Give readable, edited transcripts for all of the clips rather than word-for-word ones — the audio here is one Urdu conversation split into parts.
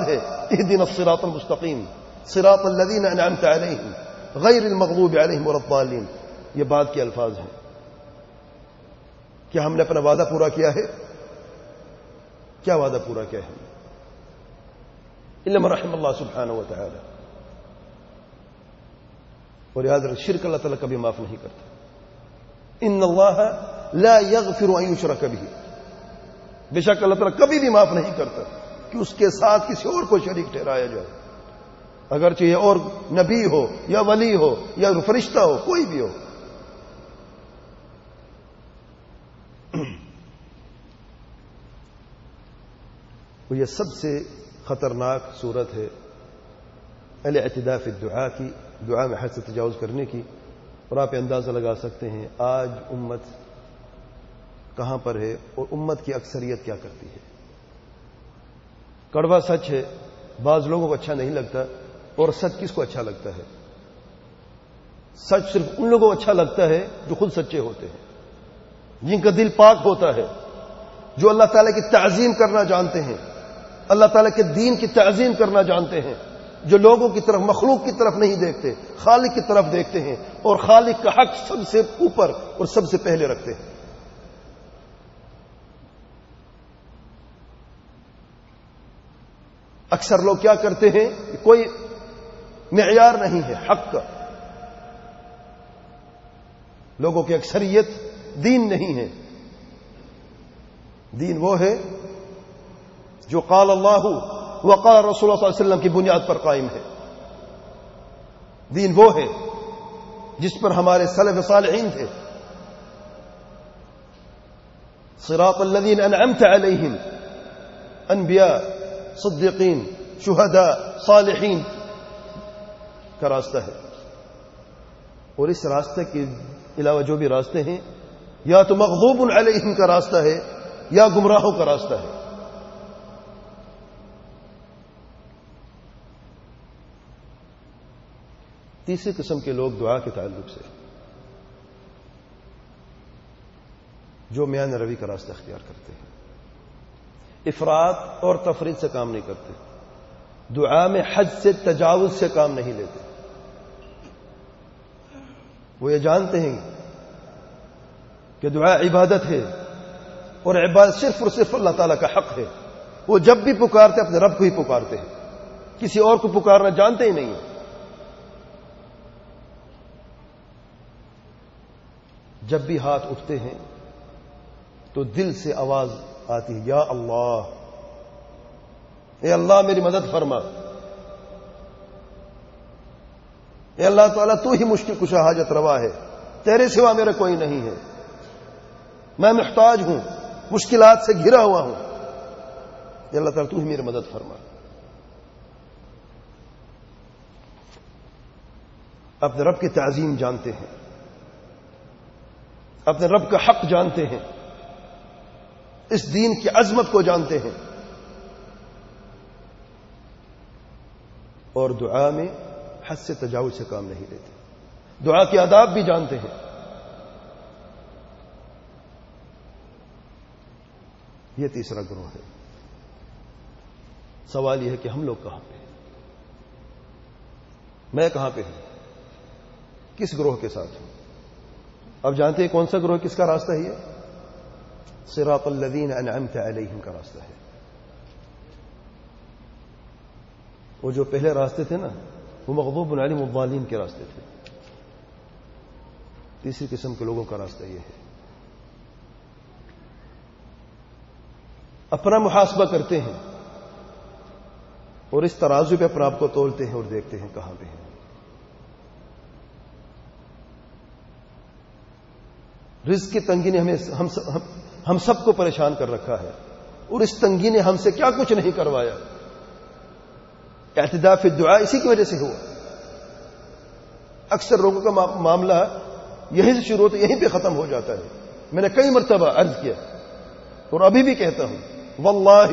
ہے اہدنا الصراط المستقیم صراط الذین انعمت علیہم غیر المغضوب علیہم ولا الضالین. یہ بعد کے الفاظ ہیں. کیا ہم نے اپنا وعدہ پورا کیا ہے؟ کیا وعدہ پورا کیا ہے؟ الا من رحم اللہ سبحانہ و تعالی. اور یاد رکھ شرک اللہ تعالیٰ کبھی معاف نہیں کرتا. ان اللہ لا یغفر ان یشرک بہ. بے شک اللہ تعالیٰ کبھی بھی معاف نہیں کرتا کہ اس کے ساتھ کسی اور کو شریک ٹھہرایا جائے، اگرچہ یہ اور نبی ہو یا ولی ہو یا فرشتہ ہو، کوئی بھی ہو. وہ یہ سب سے خطرناک صورت ہے الاعتداء فی الدعاء کی، دعا میں حد سے تجاوز کرنے کی. اور آپ اندازہ لگا سکتے ہیں آج امت کہاں پر ہے اور امت کی اکثریت کیا کرتی ہے. کڑوا سچ ہے، بعض لوگوں کو اچھا نہیں لگتا. اور سچ کس کو اچھا لگتا ہے؟ سچ صرف ان لوگوں کو اچھا لگتا ہے جو خود سچے ہوتے ہیں، جن کا دل پاک ہوتا ہے، جو اللہ تعالیٰ کی تعظیم کرنا جانتے ہیں، اللہ تعالیٰ کے دین کی تعظیم کرنا جانتے ہیں، جو لوگوں کی طرف مخلوق کی طرف نہیں دیکھتے، خالق کی طرف دیکھتے ہیں اور خالق کا حق سب سے اوپر اور سب سے پہلے رکھتے ہیں. اکثر لوگ کیا کرتے ہیں، کوئی معیار نہیں ہے حق کا. لوگوں کی اکثریت دین نہیں ہے. دین وہ ہے جو قال اللہ وقال رسول اللہ صلی اللہ علیہ وسلم کی بنیاد پر قائم ہے. دین وہ ہے جس پر ہمارے سلف صالحین تھے. صراط الذین انعمت علیہم انبیاء صدیقین شہداء صالحین کا راستہ ہے. اور اس راستے کے علاوہ جو بھی راستے ہیں یا تو مغضوب علیہم کا راستہ ہے یا گمراہوں کا راستہ ہے. تیسری قسم کے لوگ دعا کے تعلق سے جو میان روی کا راستہ اختیار کرتے ہیں، افراط اور تفریط سے کام نہیں کرتے، دعا میں حد سے تجاوز سے کام نہیں لیتے. وہ یہ جانتے ہیں کہ دعا عبادت ہے اور عبادت صرف اور صرف اللہ تعالیٰ کا حق ہے. وہ جب بھی پکارتے اپنے رب کو ہی پکارتے ہیں، کسی اور کو پکارنا جانتے ہی نہیں ہیں. جب بھی ہاتھ اٹھتے ہیں تو دل سے آواز آتی ہے، یا اللہ، اے اللہ میری مدد فرما، اے اللہ تعالیٰ تو ہی مشکل کشا حاجت روا ہے، تیرے سوا میرا کوئی نہیں ہے، میں محتاج ہوں، مشکلات سے گھرا ہوا ہوں، اے اللہ تعالیٰ تو ہی میری مدد فرما. اپنے رب کی تعظیم جانتے ہیں، اپنے رب کا حق جانتے ہیں، اس دین کی عظمت کو جانتے ہیں، اور دعا میں حد سے تجاوز سے کام نہیں لیتے. دعا کے آداب بھی جانتے ہیں. یہ تیسرا گروہ ہے. سوال یہ ہے کہ ہم لوگ کہاں پہ ہیں؟ میں کہاں پہ ہوں؟ کس گروہ کے ساتھ ہوں؟ اب جانتے ہیں کون سا گروہ کس کا راستہ ہے؟ یہ صراط الذین انعمت علیہم کا راستہ ہے. وہ جو پہلے راستے تھے نا، وہ مغضوب علیہم الضالین کے راستے تھے. تیسری قسم کے لوگوں کا راستہ یہ ہے، اپنا محاسبہ کرتے ہیں اور اس ترازو پہ اپنے آپ کو تولتے ہیں اور دیکھتے ہیں کہاں پہ ہیں. رزق کی تنگی نے ہم سب کو پریشان کر رکھا ہے، اور اس تنگی نے ہم سے کیا کچھ نہیں کروایا. اعتداء فی الدعاء اسی کی وجہ سے ہوا. اکثر لوگوں کا معاملہ یہیں سے شروع ہوتا ہے، یہیں پہ ختم ہو جاتا ہے. میں نے کئی مرتبہ عرض کیا اور ابھی بھی کہتا ہوں، واللہ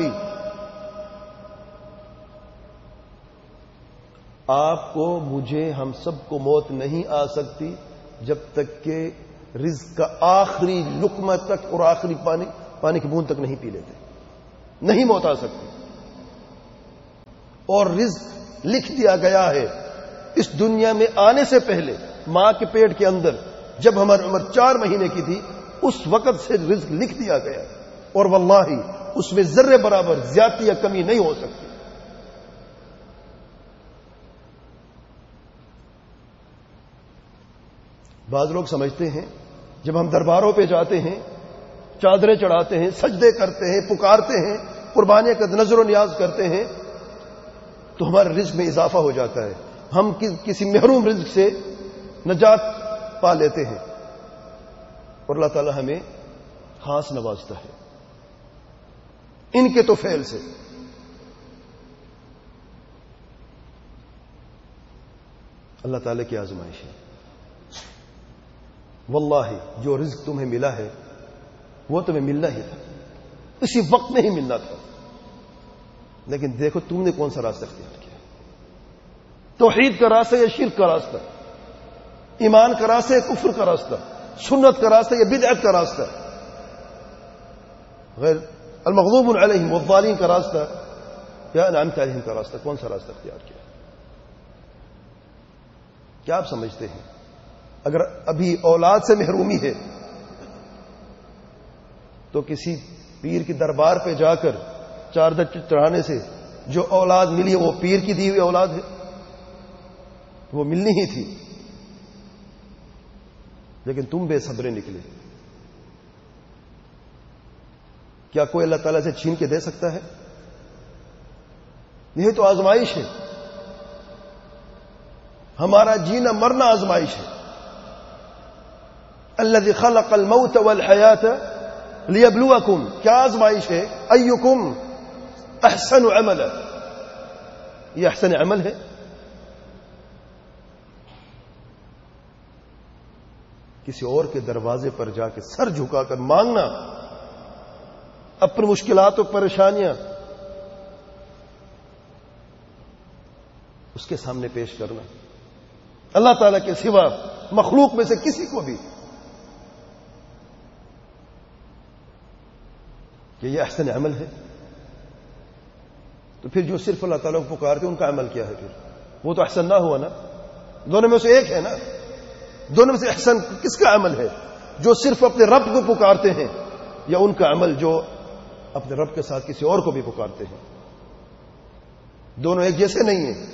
آپ کو، مجھے، ہم سب کو موت نہیں آ سکتی جب تک کہ رزق کا آخری لقمہ تک اور آخری پانی کی بوند تک نہیں پی لیتے. نہیں موت آ سکتی. اور رزق لکھ دیا گیا ہے اس دنیا میں آنے سے پہلے ماں کے پیٹ کے اندر جب ہماری عمر 4 مہینے کی تھی اس وقت سے رزق لکھ دیا گیا اور واللہ اس میں ذرے برابر زیادتی یا کمی نہیں ہو سکتی. بعض لوگ سمجھتے ہیں جب ہم درباروں پہ جاتے ہیں چادریں چڑھاتے ہیں سجدے کرتے ہیں پکارتے ہیں قربانیاں کا نظر و نیاز کرتے ہیں تو ہمارے رزق میں اضافہ ہو جاتا ہے, ہم کسی محروم رزق سے نجات پا لیتے ہیں اور اللہ تعالی ہمیں خاص نوازتا ہے ان کے تو فعل سے. اللہ تعالی کی آزمائش ہے. واللہ جو رزق تمہیں ملا ہے وہ تمہیں ملنا ہی تھا, اسی وقت میں ہی ملنا تھا, لیکن دیکھو تم نے کون سا راستہ اختیار کیا. توحید کا راستہ یا شرک کا راستہ, ایمان کا راستہ یا کفر کا راستہ, سنت کا راستہ یا بدعت کا راستہ, غیر المغضوب علیہم والضالین کا راستہ یا انعمت علیہم کا راستہ, کون سا راستہ اختیار کیا؟ کیا آپ سمجھتے ہیں اگر ابھی اولاد سے محرومی ہے تو کسی پیر کی دربار پہ جا کر چادر چڑھانے سے جو اولاد ملی ہے وہ پیر کی دی ہوئی اولاد ہے, وہ ملنی ہی تھی, لیکن تم بے صبرے نکلے. کیا کوئی اللہ تعالیٰ سے چھین کے دے سکتا ہے؟ یہ تو آزمائش ہے, ہمارا جینا مرنا آزمائش ہے. الذی خلق الموت والحیات لیبلوکم, کیا آزمائش ہے؟ ایکم احسن عملا, یہ احسن عمل ہے. کسی اور کے دروازے پر جا کے سر جھکا کر مانگنا, اپنی مشکلات و پریشانیاں اس کے سامنے پیش کرنا, اللہ تعالیٰ کے سوا مخلوق میں سے کسی کو بھی, کہ یہ احسن عمل ہے. تو پھر جو صرف اللہ تعالیٰ کو پکارتے ان کا عمل کیا ہے؟ پھر وہ تو احسن نہ ہوا نا, دونوں میں سے ایک ہے نا. دونوں میں سے احسن کس کا عمل ہے؟ جو صرف اپنے رب کو پکارتے ہیں, یا ان کا عمل جو اپنے رب کے ساتھ کسی اور کو بھی پکارتے ہیں؟ دونوں ایک جیسے نہیں ہیں.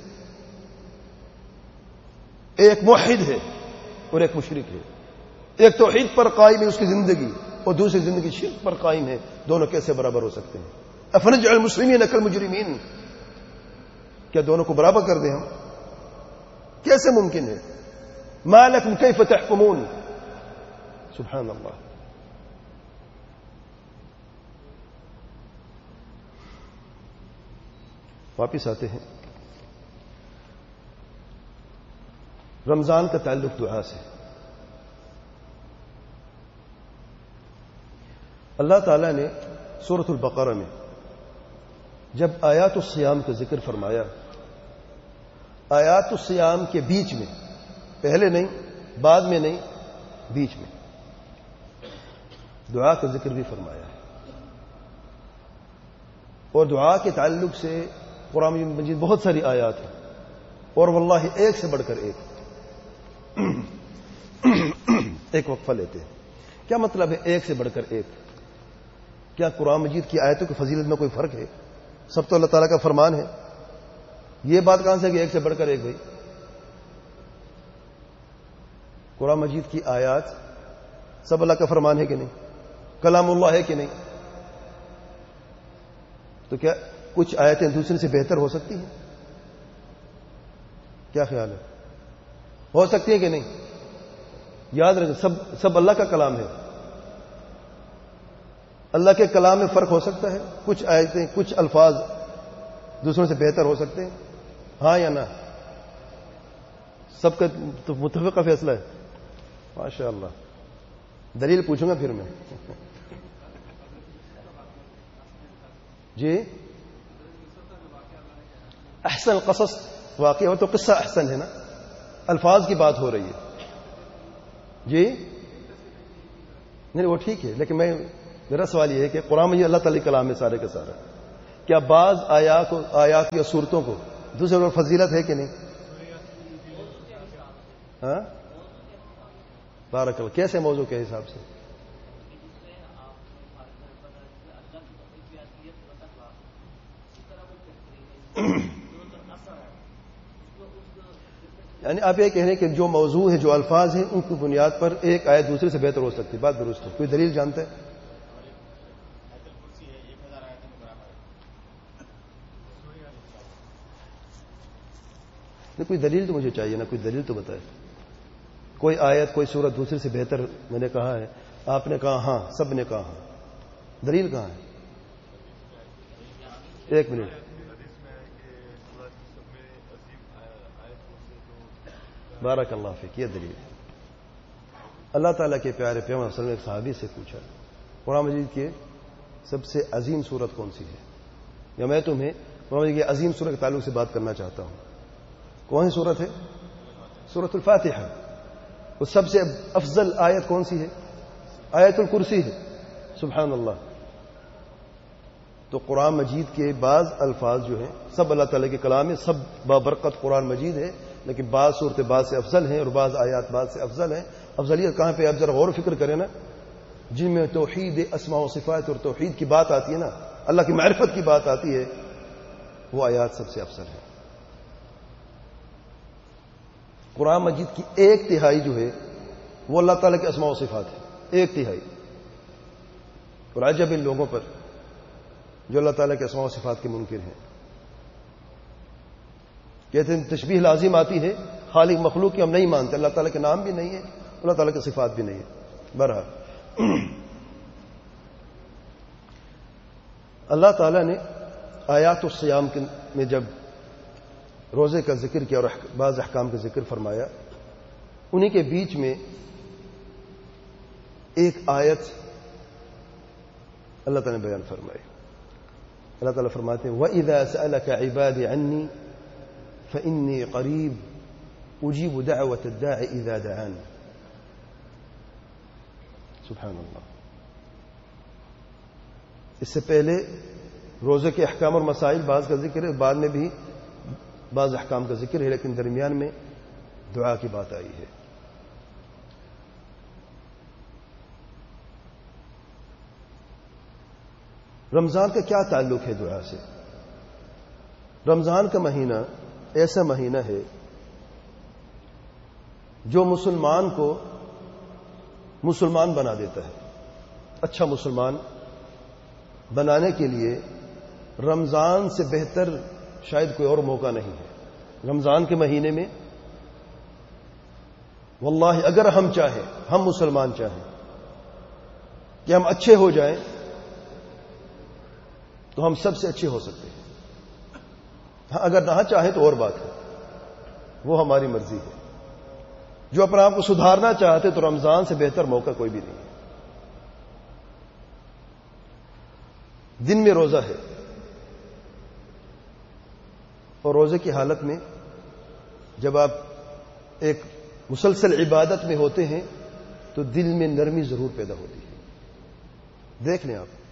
ایک موحد ہے اور ایک مشرک ہے. ایک توحید پر قائم ہے اس کی زندگی, اور دوسری زندگی شرک پر قائم ہے. دونوں کیسے برابر ہو سکتے ہیں؟ افنجعل المسلمین کالمجرمین, کیا دونوں کو برابر کر دیں ہم؟ کیسے ممکن ہے؟ ما لکم کیف تحکمون, سبحان اللہ. واپس آتے ہیں. رمضان کا تعلق دعا سے. اللہ تعالیٰ نے سورۃ البقرہ میں جب آیات الصیام کا ذکر فرمایا, آیات الصیام کے بیچ میں, پہلے نہیں بعد میں نہیں, بیچ میں دعا کا ذکر بھی فرمایا ہے. اور دعا کے تعلق سے قرآن مجید بہت ساری آیات ہیں, اور واللہ ایک سے بڑھ کر ایک. ایک وقفہ لیتے ہیں. کیا مطلب ہے ایک سے بڑھ کر ایک؟ کیا قرآن مجید کی آیتوں کی فضیلت میں کوئی فرق ہے؟ سب تو اللہ تعالیٰ کا فرمان ہے. یہ بات کہاں سے کہ ایک سے بڑھ کر ایک؟ بھائی قرآن مجید کی آیات سب اللہ کا فرمان ہے کہ نہیں؟ کلام اللہ ہے کہ نہیں؟ تو کیا کچھ آیتیں دوسرے سے بہتر ہو سکتی ہیں؟ کیا خیال ہے؟ ہو سکتی ہیں کہ نہیں؟ یاد رکھیں سب اللہ کا کلام ہے. اللہ کے کلام میں فرق ہو سکتا ہے. کچھ آیتیں کچھ الفاظ دوسروں سے بہتر ہو سکتے ہیں, ہاں یا نہ؟ سب کا تو متفقہ فیصلہ ہے. ماشاء اللہ. دلیل پوچھوں گا پھر میں. جی احسن القصص واقعہ ہو تو قصہ احسن ہے نا, الفاظ کی بات ہو رہی ہے. جی نہیں وہ ٹھیک ہے, لیکن میرا سوال یہ ہے کہ قرآن میں اللہ تعالی کلام ہے سارے کا سارا, کیا بعض آیات یا صورتوں کو دوسرے اور فضیلت ہے کہ نہیں؟ ہاں بارک اللہ، کیسے موضوع کے حساب سے؟ یعنی آپ یہ کہہ رہے ہیں کہ جو موضوع ہے، جو الفاظ ہیں، ان کی بنیاد پر ایک آیت دوسرے سے بہتر ہو سکتی ہے. بات درست ہے. کوئی دلیل جانتا ہے؟ کوئی دلیل تو مجھے چاہیے نا، کوئی دلیل تو بتائے. کوئی آیت کوئی سورت دوسرے سے بہتر میں نے کہا ہے، آپ نے کہا ہاں، سب نے کہا ہاں. دلیل کہاں ہے؟ ایک منٹ. بارک اللہ فیک. یہ دلیل اللہ تعالیٰ کے پیارے پیغمبر صلی اللہ علیہ وسلم نے ایک صحابی سے پوچھا، قرآن مجید کی سب سے عظیم سورت کون سی ہے؟ یا میں تمہیں قرآن مجید کی عظیم سورت کے تعلق سے بات کرنا چاہتا ہوں. کون سی سورت ہے؟ سورت الفاتحہ. وہ سب سے افضل آیت کون سی ہے؟ آیت الکرسی ہے. سبحان اللہ. تو قرآن مجید کے بعض الفاظ جو ہیں سب اللہ تعالیٰ کے کلام ہے، سب بابرکت قرآن مجید ہے، لیکن بعض صورتیں بعض سے افضل ہیں اور بعض آیات بعض سے افضل ہیں. افضلیت کہاں پہ؟ آپ ذرا غور و فکر کریں نا. جن میں توحید اسماء و صفات اور توحید کی بات آتی ہے نا، اللہ کی معرفت کی بات آتی ہے، وہ آیات سب سے افضل ہے. قرآن مجید کی 1/3 جو ہے وہ اللہ تعالیٰ کے اسماء و صفات ہے. 1/3. اور عجب ان لوگوں پر جو اللہ تعالیٰ کے اسماء و صفات کے منکر ہیں. کہتے ہیں تشبیہ لازم آتی ہے، خالق مخلوق کی ہم نہیں مانتے. اللہ تعالیٰ کے نام بھی نہیں ہے، اللہ تعالیٰ کے صفات بھی نہیں ہے. بہرحال اللہ تعالیٰ نے آیات الصیام میں جب روزے کا ذکر کیا اور بعض احکام کا ذکر فرمایا، انہی کے بیچ میں ایک آیت اللہ تعالیٰ نے بیان فرمائی. اللہ تعالیٰ فرماتے ہیں وَإِذَا سَأَلَكَ عِبَادِي عَنِّي فَإِنِّي قَرِيبٌ أُجِيبُ دَعْوَةَ الدَّاعِ إِذَا دَعَانِ. سبحان اللہ. اس سے پہلے روزے کے احکام اور مسائل بعض کا ذکر ہے، بعد میں بھی بعض احکام کا ذکر ہے، لیکن درمیان میں دعا کی بات آئی ہے. رمضان کا کیا تعلق ہے دعا سے؟ رمضان کا مہینہ ایسا مہینہ ہے جو مسلمان کو مسلمان بنا دیتا ہے. اچھا مسلمان بنانے کے لیے رمضان سے بہتر شاید کوئی اور موقع نہیں ہے. رمضان کے مہینے میں واللہ اگر ہم چاہیں، ہم مسلمان چاہیں کہ ہم اچھے ہو جائیں تو ہم سب سے اچھے ہو سکتے ہیں. ہاں اگر نہ چاہیں تو اور بات ہے، وہ ہماری مرضی ہے. جو اپنے آپ کو سدھارنا چاہتے تو رمضان سے بہتر موقع کوئی بھی نہیں ہے. دن میں روزہ ہے اور روزے کی حالت میں جب آپ ایک مسلسل عبادت میں ہوتے ہیں تو دل میں نرمی ضرور پیدا ہوتی ہے. دیکھ لیں آپ،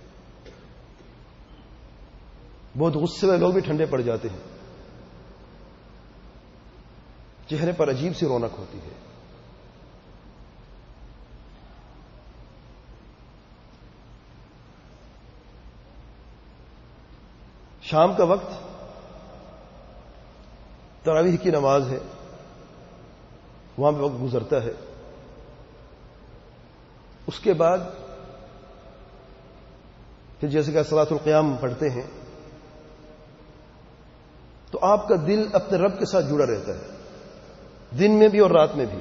بہت غصے والے لوگ بھی ٹھنڈے پڑ جاتے ہیں، چہرے پر عجیب سی رونق ہوتی ہے. شام کا وقت تراویح کی نماز ہے، وہاں پہ وقت گزرتا ہے. اس کے بعد پھر جیسے کہ صلاۃ القیام پڑھتے ہیں تو آپ کا دل اپنے رب کے ساتھ جڑا رہتا ہے، دن میں بھی اور رات میں بھی.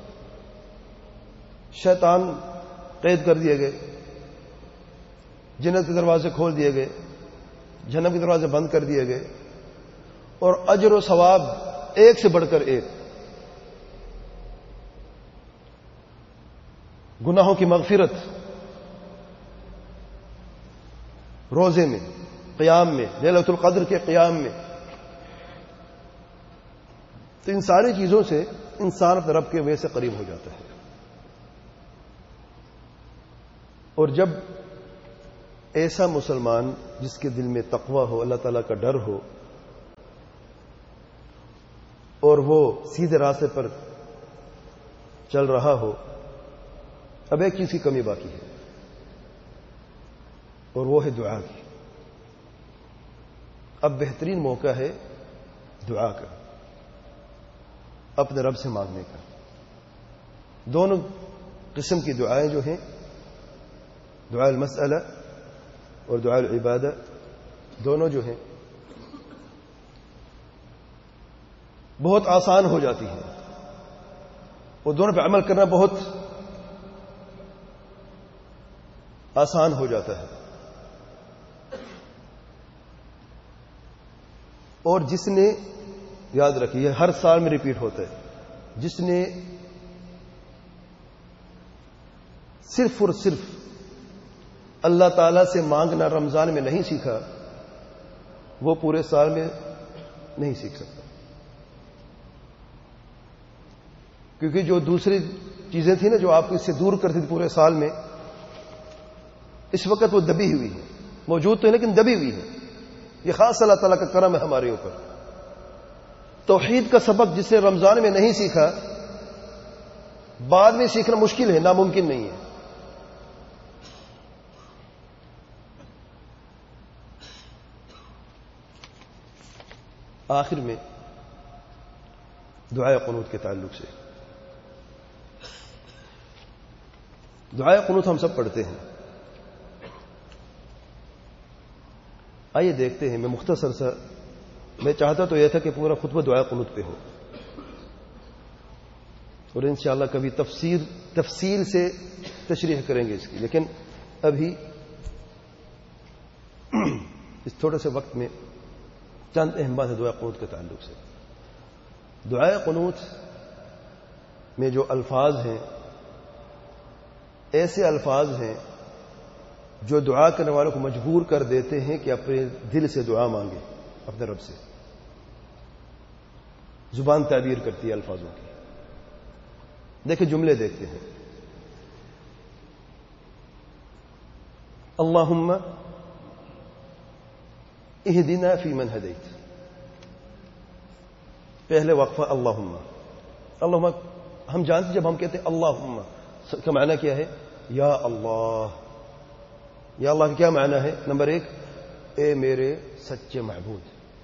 شیطان قید کر دیے گئے، جنت کے دروازے کھول دیے گئے، جہنم کے دروازے بند کر دیے گئے، اور اجر و ثواب ایک سے بڑھ کر ایک. گناہوں کی مغفرت روزے میں، قیام میں، لیلۃ القدر کے قیام میں. تو ان ساری چیزوں سے انسان اپنے رب کے وجہ سے قریب ہو جاتا ہے. اور جب ایسا مسلمان جس کے دل میں تقوی ہو، اللہ تعالیٰ کا ڈر ہو، اور وہ سیدھے راستے پر چل رہا ہو، اب ایک چیز کی کمی باقی ہے، اور وہ ہے دعا کی۔ اب بہترین موقع ہے دعا کا، اپنے رب سے مانگنے کا۔ دونوں قسم کی دعائیں جو ہیں، دعا المسئلہ اور دعا العبادہ، دونوں جو ہیں بہت آسان ہو جاتی ہیں، اور دونوں پہ عمل کرنا بہت آسان ہو جاتا ہے۔ اور جس نے، یاد رکھیے ہر سال میں ریپیٹ ہوتا ہے، جس نے صرف اور صرف اللہ تعالی سے مانگنا رمضان میں نہیں سیکھا، وہ پورے سال میں نہیں سیکھ سکتا، کیونکہ جو دوسری چیزیں تھیں نا جو آپ کو اس سے دور کرتی تھی پورے سال میں، اس وقت وہ دبی ہوئی ہے، موجود تو ہے لیکن دبی ہوئی ہے۔ یہ خاص اللہ تعالیٰ کا کرم ہے ہمارے اوپر۔ توحید کا سبق جس نے رمضان میں نہیں سیکھا، بعد میں سیکھنا مشکل ہے، ناممکن نہیں ہے۔ آخر میں دعائے قنوت کے تعلق سے، دعائے قنوت ہم سب پڑھتے ہیں۔ آئیے دیکھتے ہیں، میں مختصر سا، میں چاہتا تو یہ تھا کہ پورا خطبہ دعائے قنوت پہ ہو، اور انشاءاللہ کبھی تفصیل سے تشریح کریں گے اس کی، لیکن ابھی اس تھوڑے سے وقت میں چند اہم بات ہے دعائے قنوت کے تعلق سے۔ دعائے قنوت میں جو الفاظ ہیں، ایسے الفاظ ہیں جو دعا کرنے والوں کو مجبور کر دیتے ہیں کہ اپنے دل سے دعا مانگے اپنے رب سے۔ زبان تعبیر کرتی ہے الفاظوں کی۔ دیکھیں جملے دیکھتے ہیں، اللہم اہدنا فیمن ہدیت، پہلے وقفہ اللہم ہم جانتے جب ہم کہتے ہیں اللہم کا معنی کیا ہے؟ یا اللہ۔ یا اللہ کا کیا معنی ہے؟ نمبر ایک، اے میرے سچے معبود،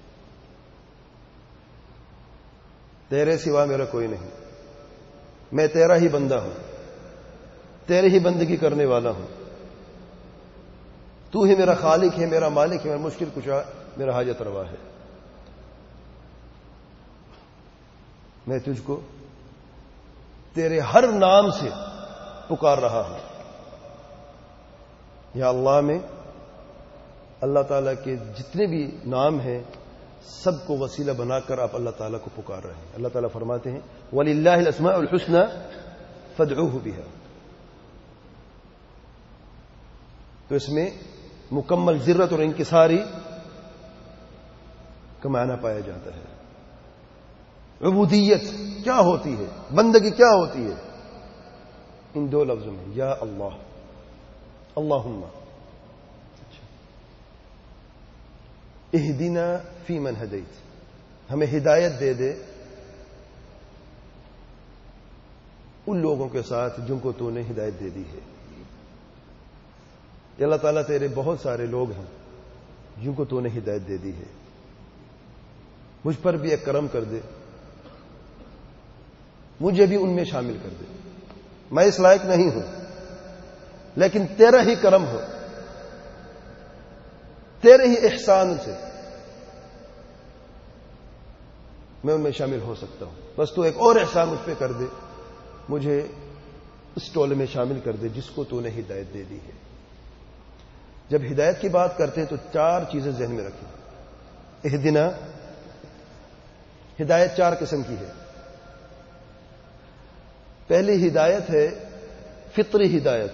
تیرے سوا میرا کوئی نہیں، میں تیرا ہی بندہ ہوں، تیرے ہی بندگی کرنے والا ہوں، تو ہی میرا خالق ہے، میرا مالک ہے، میرا مشکل کشا، میرا حاجت روا ہے۔ میں تجھ کو تیرے ہر نام سے پکار رہا ہوں۔ یا اللہ میں اللہ تعالیٰ کے جتنے بھی نام ہیں سب کو وسیلہ بنا کر آپ اللہ تعالیٰ کو پکار رہے ہیں۔ اللہ تعالیٰ فرماتے ہیں وَلِلَّهِ الْأَسْمَاءُ الْحُسْنَى فَادْعُوهُ بِهَا، تو اس میں مکمل ذرت اور انکساری کا معنی پایا جاتا ہے۔ عبودیت کیا ہوتی ہے، بندگی کیا ہوتی ہے، ان دو لفظوں میں، یا اللہ، اللہم اہدنا فیمن ہدیت، ہمیں ہدایت دے دے ان لوگوں کے ساتھ جن کو تو نے ہدایت دے دی ہے۔ کہ اللہ تعالیٰ تیرے بہت سارے لوگ ہیں جن کو تو نے ہدایت دے دی ہے، مجھ پر بھی ایک کرم کر دے، مجھے بھی ان میں شامل کر دے۔ میں اس لائق نہیں ہوں، لیکن تیرا ہی کرم ہو، تیرے ہی احسان سے میں ان میں شامل ہو سکتا ہوں۔ بس تو ایک اور احسان مجھ پہ کر دے، مجھے اس ٹولے میں شامل کر دے جس کو تو نے ہدایت دے دی ہے۔ جب ہدایت کی بات کرتے ہیں تو چار چیزیں ذہن میں رکھیں۔ اہدنا، ہدایت چار قسم کی ہے۔ پہلی ہدایت ہے فطری ہدایت،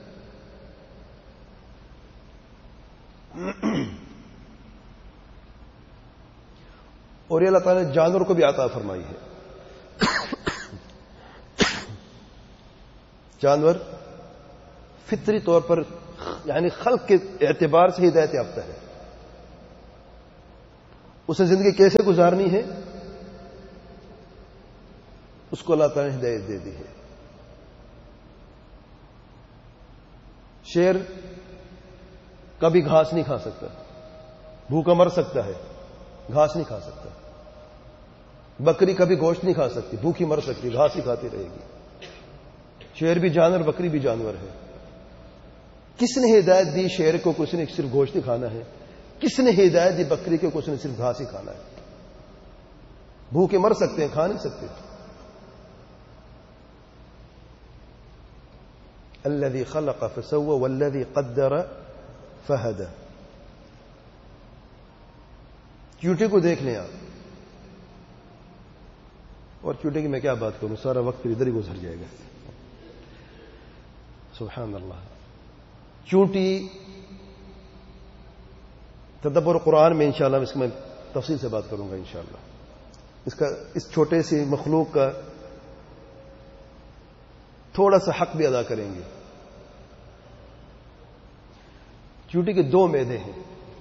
اور یہ اللہ تعالیٰ نے جانور کو بھی عطا فرمائی ہے۔ جانور فطری طور پر یعنی خلق کے اعتبار سے ہدایت یافتہ ہے، اسے زندگی کیسے گزارنی ہے اس کو اللہ تعالیٰ نے ہدایت دے دی ہے. شیر کبھی گھاس نہیں کھا سکتا، بھوکا مر سکتا ہے، گھاس نہیں کھا سکتا. بکری کبھی گوشت نہیں کھا سکتی، بھوکی مر سکتی، گھاس ہی کھاتی رہے گی. شیر بھی جانور، بکری بھی جانور ہے. کس نے ہدایت دی شیر کو کہ اس نے صرف گوشت ہی کھانا ہے؟ کس نے ہدایت دی بکری کو کہ اس نے صرف گھاس ہی کھانا ہے؟ بھوکے مر سکتے ہیں، کھا نہیں سکتے. الذي خلق فسوى والذي قدر فهدى. چیونٹی کو دیکھ لیں آپ، اور چیونٹی کی میں کیا بات کروں، سارا وقت پھر ادھر ہی گزر جائے گا. سبحان اللہ. چونٹی تدبر قرآن میں انشاءاللہ اس میں تفصیل سے بات کروں گا انشاءاللہ. اس چھوٹے سی مخلوق کا تھوڑا سا حق بھی ادا کریں گے. چونٹی کے دو معدے ہیں.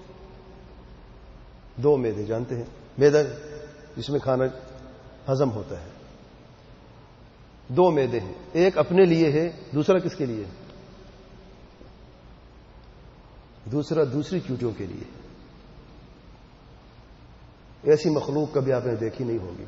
دو معدے جانتے ہیں، معدہ جس میں کھانا ہضم ہوتا ہے. دو معدے ہیں، ایک اپنے لیے ہے، دوسرا کس کے لیے؟ دوسرا دوسری چونٹیوں کے لیے. ایسی مخلوق کبھی آپ نے دیکھی نہیں ہوگی.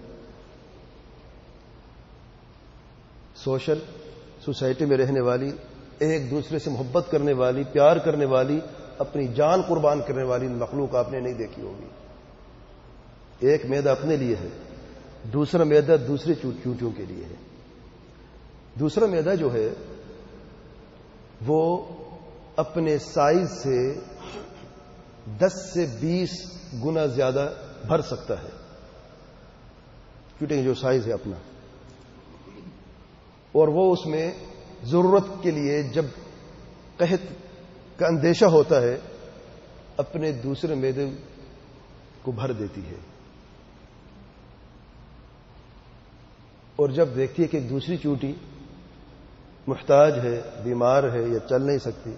سوسائٹی میں رہنے والی، ایک دوسرے سے محبت کرنے والی، پیار کرنے والی، اپنی جان قربان کرنے والی مخلوق آپ نے نہیں دیکھی ہوگی. ایک معدہ اپنے لیے ہے، دوسرا معدہ دوسرے چونٹیوں کے لیے ہے. دوسرا معدہ جو ہے وہ اپنے سائز سے 10 سے 20 گنا زیادہ بھر سکتا ہے. چونٹی جو سائز ہے اپنا، اور وہ اس میں ضرورت کے لیے جب قحط کا اندیشہ ہوتا ہے اپنے دوسرے معدے کو بھر دیتی ہے. اور جب دیکھتی ہے کہ ایک دوسری چونٹی محتاج ہے، بیمار ہے یا چل نہیں سکتی،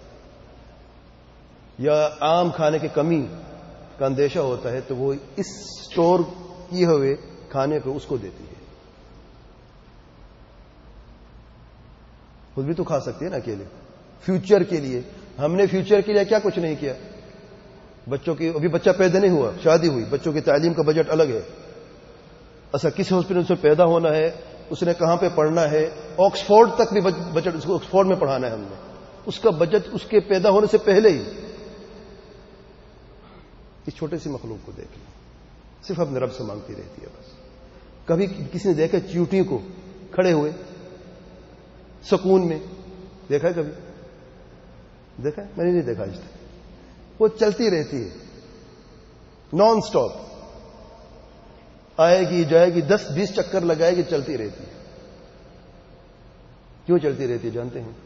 یا عام کھانے کی کمی کا اندیشہ ہوتا ہے، تو وہ اس سٹور کیے ہوئے کھانے کو اس کو دیتی ہے. خود بھی تو کھا سکتی ہے نا اکیلے. فیوچر کے لیے ہم نے فیوچر کے لیے کیا کچھ نہیں کیا. بچوں کی، ابھی بچہ پیدا نہیں ہوا، شادی ہوئی، بچوں کی تعلیم کا بجٹ الگ ہے. اچھا کسی ہاسپٹل سے پیدا ہونا ہے، اس نے کہاں پہ پڑھنا ہے، آکسفورڈ تک بھی بجٹ، اس کو آکسفورڈ میں پڑھانا ہے ہم نے، اس کا بجٹ اس کے پیدا ہونے سے پہلے ہی. اس چھوٹے سی مخلوق کو دیکھ لیں، صرف اپنے رب سے مانگتی رہتی ہے بس. کبھی کسی نے دیکھا چیونٹی کو کھڑے ہوئے سکون میں؟ دیکھا ہے کبھی؟ دیکھا ہے؟ میں نے نہیں دیکھا آج تک. وہ چلتی رہتی ہے نان سٹاپ، آئے گی جائے گی، 10-20 چکر لگائے گی، چلتی رہتی ہے. کیوں چلتی رہتی ہے جانتے ہیں؟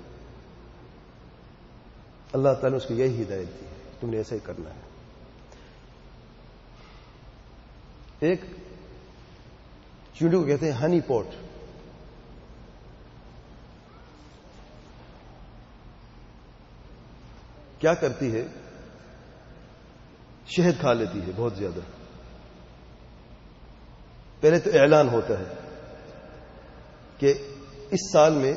اللہ تعالیٰ نے اس کو یہی ہدایت دی ہے، تم نے ایسا ہی کرنا ہے. ایک چونٹی کو کہتے ہیں ہنی پوٹ. کیا کرتی ہے؟ شہد کھا لیتی ہے بہت زیادہ. پہلے تو اعلان ہوتا ہے کہ اس سال میں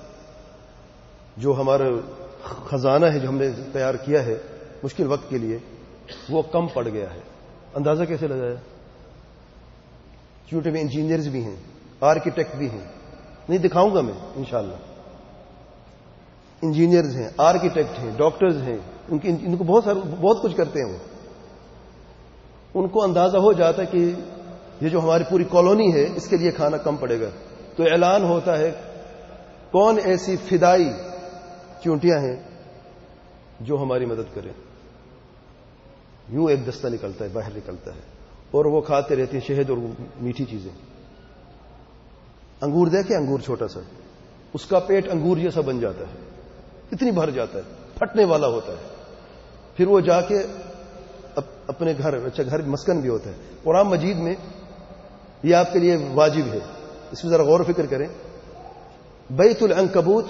جو ہمارا خزانہ ہے جو ہم نے تیار کیا ہے مشکل وقت کے لیے، وہ کم پڑ گیا ہے. اندازہ کیسے لگایا؟ چونٹی میں انجینئرز بھی ہیں، آرکیٹیکٹ بھی ہیں، نہیں دکھاؤں گا میں انشاءاللہ. انجینئرز ہیں، آرکیٹیکٹ ہیں، ڈاکٹرز ہیں، ان کو بہت کچھ کرتے ہیں. ان کو اندازہ ہو جاتا ہے کہ یہ جو ہماری پوری کالونی ہے اس کے لیے کھانا کم پڑے گا، تو اعلان ہوتا ہے کون ایسی فدائی چونٹیاں ہیں جو ہماری مدد کریں. یوں ایک دستہ نکلتا ہے، باہر نکلتا ہے، اور وہ کھاتے رہتے ہیں شہد اور میٹھی چیزیں. انگور دیکھیں، انگور چھوٹا سا، اس کا پیٹ انگور جیسا بن جاتا ہے، اتنی بھر جاتا ہے، پھٹنے والا ہوتا ہے. پھر وہ جا کے اپنے گھر، اچھا گھر مسکن بھی ہوتا ہے. قرآن مجید میں یہ آپ کے لیے واجب ہے، اس میں ذرا غور و فکر کریں. بیت العنکبوت،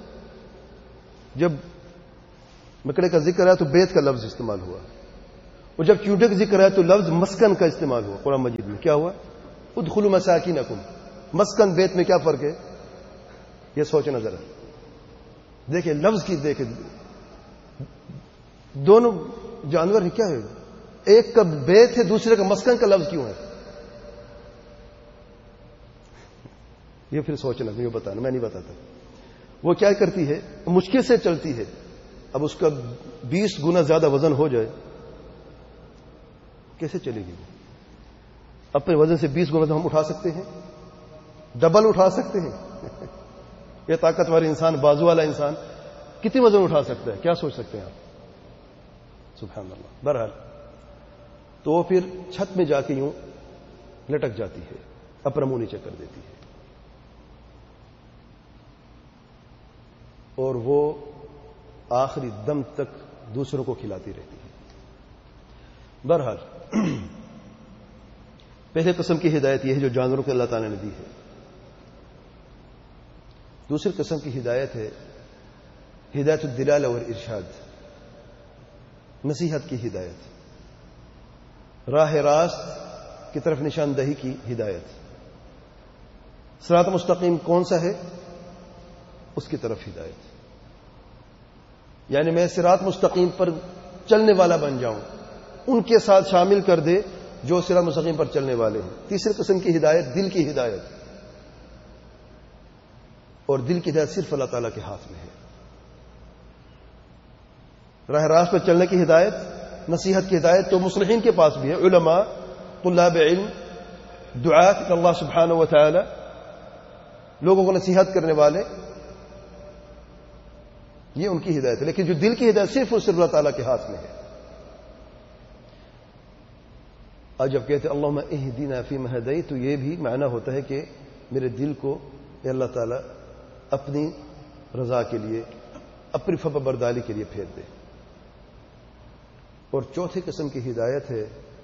جب مکڑے کا ذکر ہے تو بیت کا لفظ استعمال ہوا، اور جب چونٹے کا ذکر ہے تو لفظ مسکن کا استعمال ہوا قرآن مجید میں. کیا ہوا؟ ادخلوا مساکینکم. مسکن بیت میں کیا فرق ہے؟ یہ سوچنا ذرا. دیکھیں لفظ کی دیکھیں، دونوں جانور ہیں. کیا ہے؟ ایک کا بیت ہے، دوسرے کا مسکن کا لفظ کیوں ہے؟ یہ پھر سوچنا، مجھے بتانا، میں نہیں بتاتا. وہ کیا کرتی ہے؟ مشکل سے چلتی ہے. اب اس کا 20 گنا زیادہ وزن ہو جائے کیسے چلے گی؟ اپنے وزن سے 20 گنا ہم اٹھا سکتے ہیں؟ ڈبل اٹھا سکتے ہیں؟ یہ طاقتور انسان، بازو والا انسان کتنی وزن اٹھا سکتا ہے؟ کیا سوچ سکتے ہیں آپ؟ سبحان اللہ. بہرحال تو وہ پھر چھت میں جا کے یوں لٹک جاتی ہے، اپنا منہ نیچے کر دیتی ہے، اور وہ آخری دم تک دوسروں کو کھلاتی رہتی ہے. بہرحال پہلے قسم کی ہدایت یہ ہے جو جانوروں کو اللہ تعالی نے دی ہے. دوسری قسم کی ہدایت ہے ہدایت الدلالہ اور ارشاد، نصیحت کی ہدایت، راہ راست کی طرف نشاندہی کی ہدایت. صراط مستقیم کون سا ہے؟ اس کی طرف ہدایت. یعنی میں صراط مستقیم پر چلنے والا بن جاؤں، ان کے ساتھ شامل کر دے جو صراط مستقیم پر چلنے والے ہیں. تیسری قسم کی ہدایت دل کی ہدایت، اور دل کی ہدایت صرف اللہ تعالیٰ کے ہاتھ میں ہے. راہ راست پر چلنے کی ہدایت، نصیحت کی ہدایت تو مصلحین کے پاس بھی ہے، علماء، طلاب علم، دعات اللہ سبحانہ و تعالی، لوگوں کو نصیحت کرنے والے، یہ ان کی ہدایت ہے. لیکن جو دل کی ہدایت صرف اور صرف اللہ تعالیٰ کے ہاتھ میں ہے. آج جب کہتے ہیں اللہم اہدنا فیمن ہدیت، تو یہ بھی معنی ہوتا ہے کہ میرے دل کو اے اللہ تعالیٰ اپنی رضا کے لیے، اپنی فرمانبرداری کے لیے پھیر دے. اور چوتھی قسم کی ہدایت ہے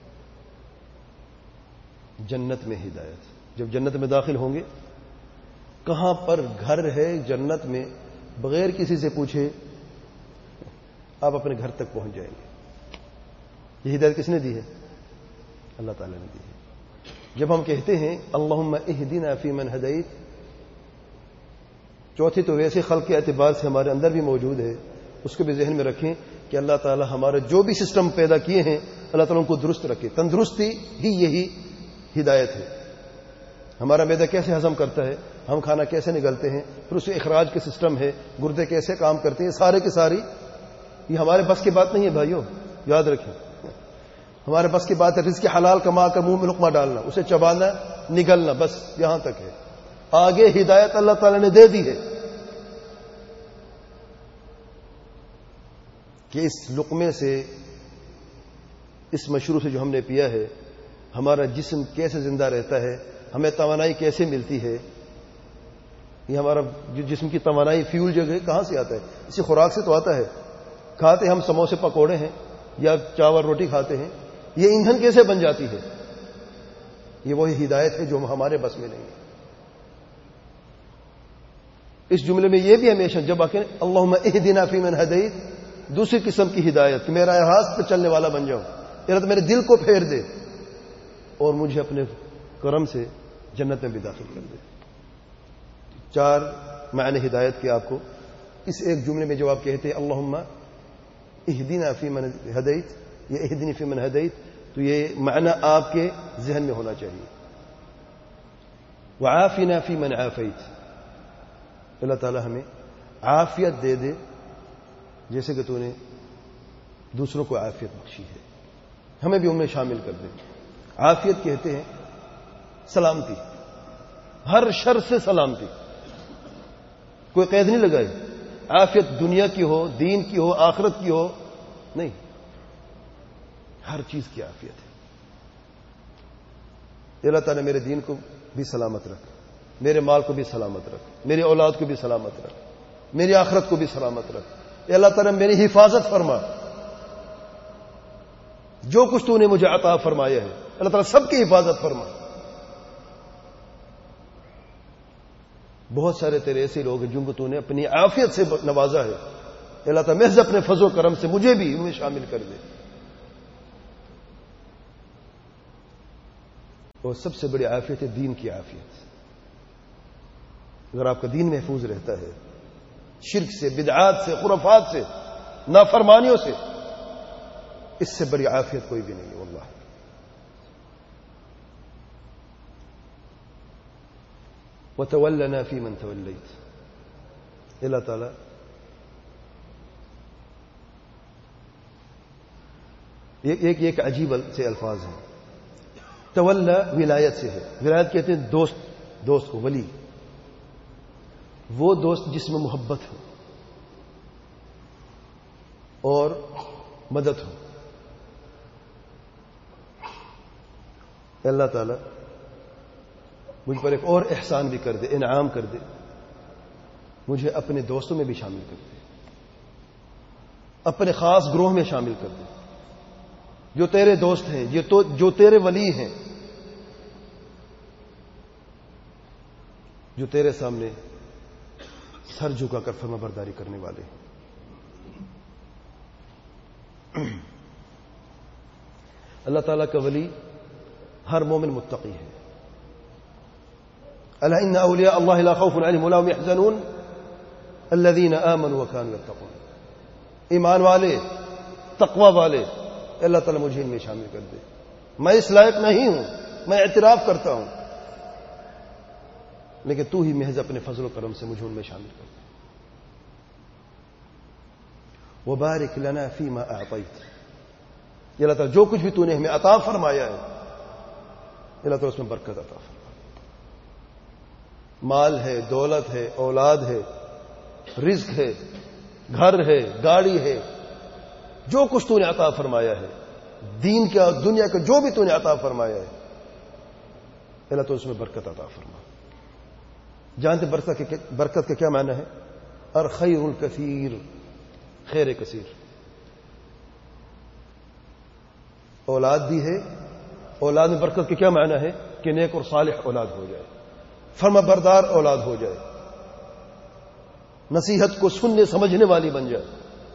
جنت میں ہدایت. جب جنت میں داخل ہوں گے، کہاں پر گھر ہے جنت میں، بغیر کسی سے پوچھے آپ اپنے گھر تک پہنچ جائیں گے. یہ ہدایت کس نے دی ہے؟ اللہ تعالیٰ نے دی ہے. جب ہم کہتے ہیں اللہم اہدنا فیمن ہدیت، چوتھی تو ویسے خلق کے اعتبار سے ہمارے اندر بھی موجود ہے، اس کو بھی ذہن میں رکھیں کہ اللہ تعالیٰ ہمارے جو بھی سسٹم پیدا کیے ہیں اللہ تعالیٰ ان کو درست رکھے. تندرستی ہی یہی ہدایت ہے. ہمارا معدہ کیسے ہضم کرتا ہے، ہم کھانا کیسے نگلتے ہیں، پھر اس سے اخراج کے سسٹم ہے، گردے کیسے کام کرتے ہیں، سارے کے ساری یہ ہمارے بس کی بات نہیں ہے بھائیوں، یاد رکھیں. ہمارے بس کی بات ہے رزق حلال کما کر منہ میں لقمہ ڈالنا، اسے چبانا، نگلنا، بس یہاں تک ہے. آگے ہدایت اللہ تعالیٰ نے دے دی ہے کہ اس لقمے سے، اس مشروب سے جو ہم نے پیا ہے، ہمارا جسم کیسے زندہ رہتا ہے، ہمیں توانائی کیسے ملتی ہے. یہ ہمارا جو جسم کی توانائی، فیول جو ہے کہاں سے آتا ہے؟ اسی خوراک سے تو آتا ہے. کھاتے ہم سموسے پکوڑے ہیں یا چاول روٹی کھاتے ہیں، یہ ایندھن کیسے بن جاتی ہے؟ یہ وہی ہدایت ہے جو ہمارے بس میں نہیں ہے. اس جملے میں یہ بھی ہمیشہ جب آکے اللہم اہدنا فیمن ہدیت، دوسری قسم کی ہدایت کہ میرا راست پہ چلنے والا بن جاؤں، میرے دل کو پھیر دے اور مجھے اپنے کرم سے جنت میں بھی داخل کر دے. 4 معنی ہدایت کے آپ کو اس ایک جملے میں جب آپ کہتے ہیں اللہم اہدنا فیمن ہدیت یا اہدنی فیمن ہدیت، تو یہ معنی آپ کے ذہن میں ہونا چاہیے. وعافنا فیمن عافیت، اللہ تعالی ہمیں عافیت دے دے جیسے کہ تو نے دوسروں کو عافیت بخشی ہے، ہمیں بھی ان میں شامل کر دے. عافیت کہتے ہیں سلامتی، ہر شر سے سلامتی، کوئی قید نہیں لگائے. عافیت دنیا کی ہو، دین کی ہو، آخرت کی ہو، نہیں، ہر چیز کی عافیت ہے. اللہ تعالیٰ میرے دین کو بھی سلامت رکھ، میرے مال کو بھی سلامت رکھ، میری اولاد کو بھی سلامت رکھ، میری آخرت کو بھی سلامت رکھ. اے اللہ تعالیٰ میری حفاظت فرما، جو کچھ تو نے مجھے عطا فرمایا ہے اللہ تعالیٰ سب کی حفاظت فرما. بہت سارے تیرے ایسے لوگ ہیں جن کو تو نے اپنی عافیت سے نوازا ہے. اللہ تعالیٰ محض اپنے فضل و کرم سے مجھے بھی ان میں شامل کر دے. اور سب سے بڑی عافیت ہے دین کی عافیت. اگر آپ کا دین محفوظ رہتا ہے شرک سے، بدعات سے، خرافات سے، نافرمانیوں سے، اس سے بڑی عافیت کوئی بھی نہیں ہے واللہ. وَتَوَلَّنَا فِي مَنْ تَوَلَّيْتَ. اللہ تعالیٰ ایک عجیب سے الفاظ ہیں. تولا ولایت سے ہے. ولایت کہتے ہیں دوست کو، ولی، وہ دوست جس میں محبت ہو اور مدد ہو. اللہ تعالیٰ مجھ پر ایک اور احسان بھی کر دے، انعام کر دے، مجھے اپنے دوستوں میں بھی شامل کر دے، اپنے خاص گروہ میں شامل کر دے. جو تیرے دوست ہیں، جو تیرے ولی ہیں، جو تیرے سامنے سر جھکا کر فرما برداری کرنے والے ہیں. اللہ تعالیٰ کا ولی ہر مومن متقی ہے. الا ان اولیاء اللہ لا خوف علیہم ولا هم يحزنون الذين آمنوا وكانوا يتقون. ایمان والے، تقوی والے، اللہ تعالیٰ مجھے ان میں شامل کر دے. میں اس لائق نہیں ہوں، میں اعتراف کرتا ہوں، لیکن تو ہی محض اپنے فضل و کرم سے مجھے ان میں شامل کر دے. وبارک لنا فیما اعطیت. یہ اللہ تعالیٰ جو کچھ بھی تو نے ہمیں عطا فرمایا ہے، اللہ تعالیٰ اس میں برکت عطا فرما. مال ہے، دولت ہے، اولاد ہے، رزق ہے، گھر ہے، گاڑی ہے، جو کچھ تو نے عطا فرمایا ہے، دین کا دنیا کا جو بھی تو نے عطا فرمایا ہے، اللہ تو اس میں برکت عطا فرما. جانتے برکت کا کیا معنی ہے؟ الخیر الکثیر، خیر کثیر. اولاد بھی ہے، اولاد میں برکت کا کیا معنی ہے؟ کہ نیک اور صالح اولاد ہو جائے، فرما بردار اولاد ہو جائے، نصیحت کو سننے سمجھنے والی بن جائے،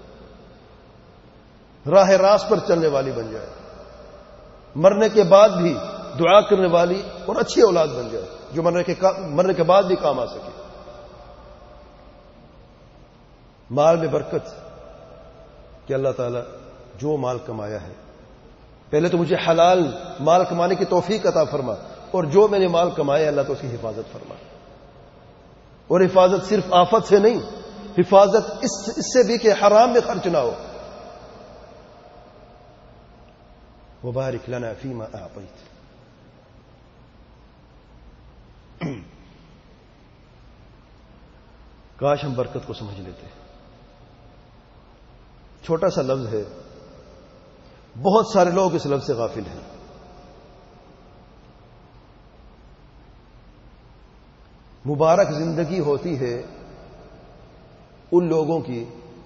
راہ راست پر چلنے والی بن جائے، مرنے کے بعد بھی دعا کرنے والی اور اچھی اولاد بن جائے، جو مرنے کے بعد بھی کام آ سکے. مال میں برکت کہ اللہ تعالیٰ جو مال کمایا ہے، پہلے تو مجھے حلال مال کمانے کی توفیق عطا فرما، اور جو میں نے مال کمایا اللہ تو اس کی حفاظت فرما. اور حفاظت صرف آفت سے نہیں، حفاظت اس سے بھی کہ حرام میں خرچ نہ ہو. وبارک لنا فیما اعطیت. کاش ہم برکت کو سمجھ لیتے. چھوٹا سا لفظ ہے، بہت سارے لوگ اس لفظ سے غافل ہیں. مبارک زندگی ہوتی ہے ان لوگوں کی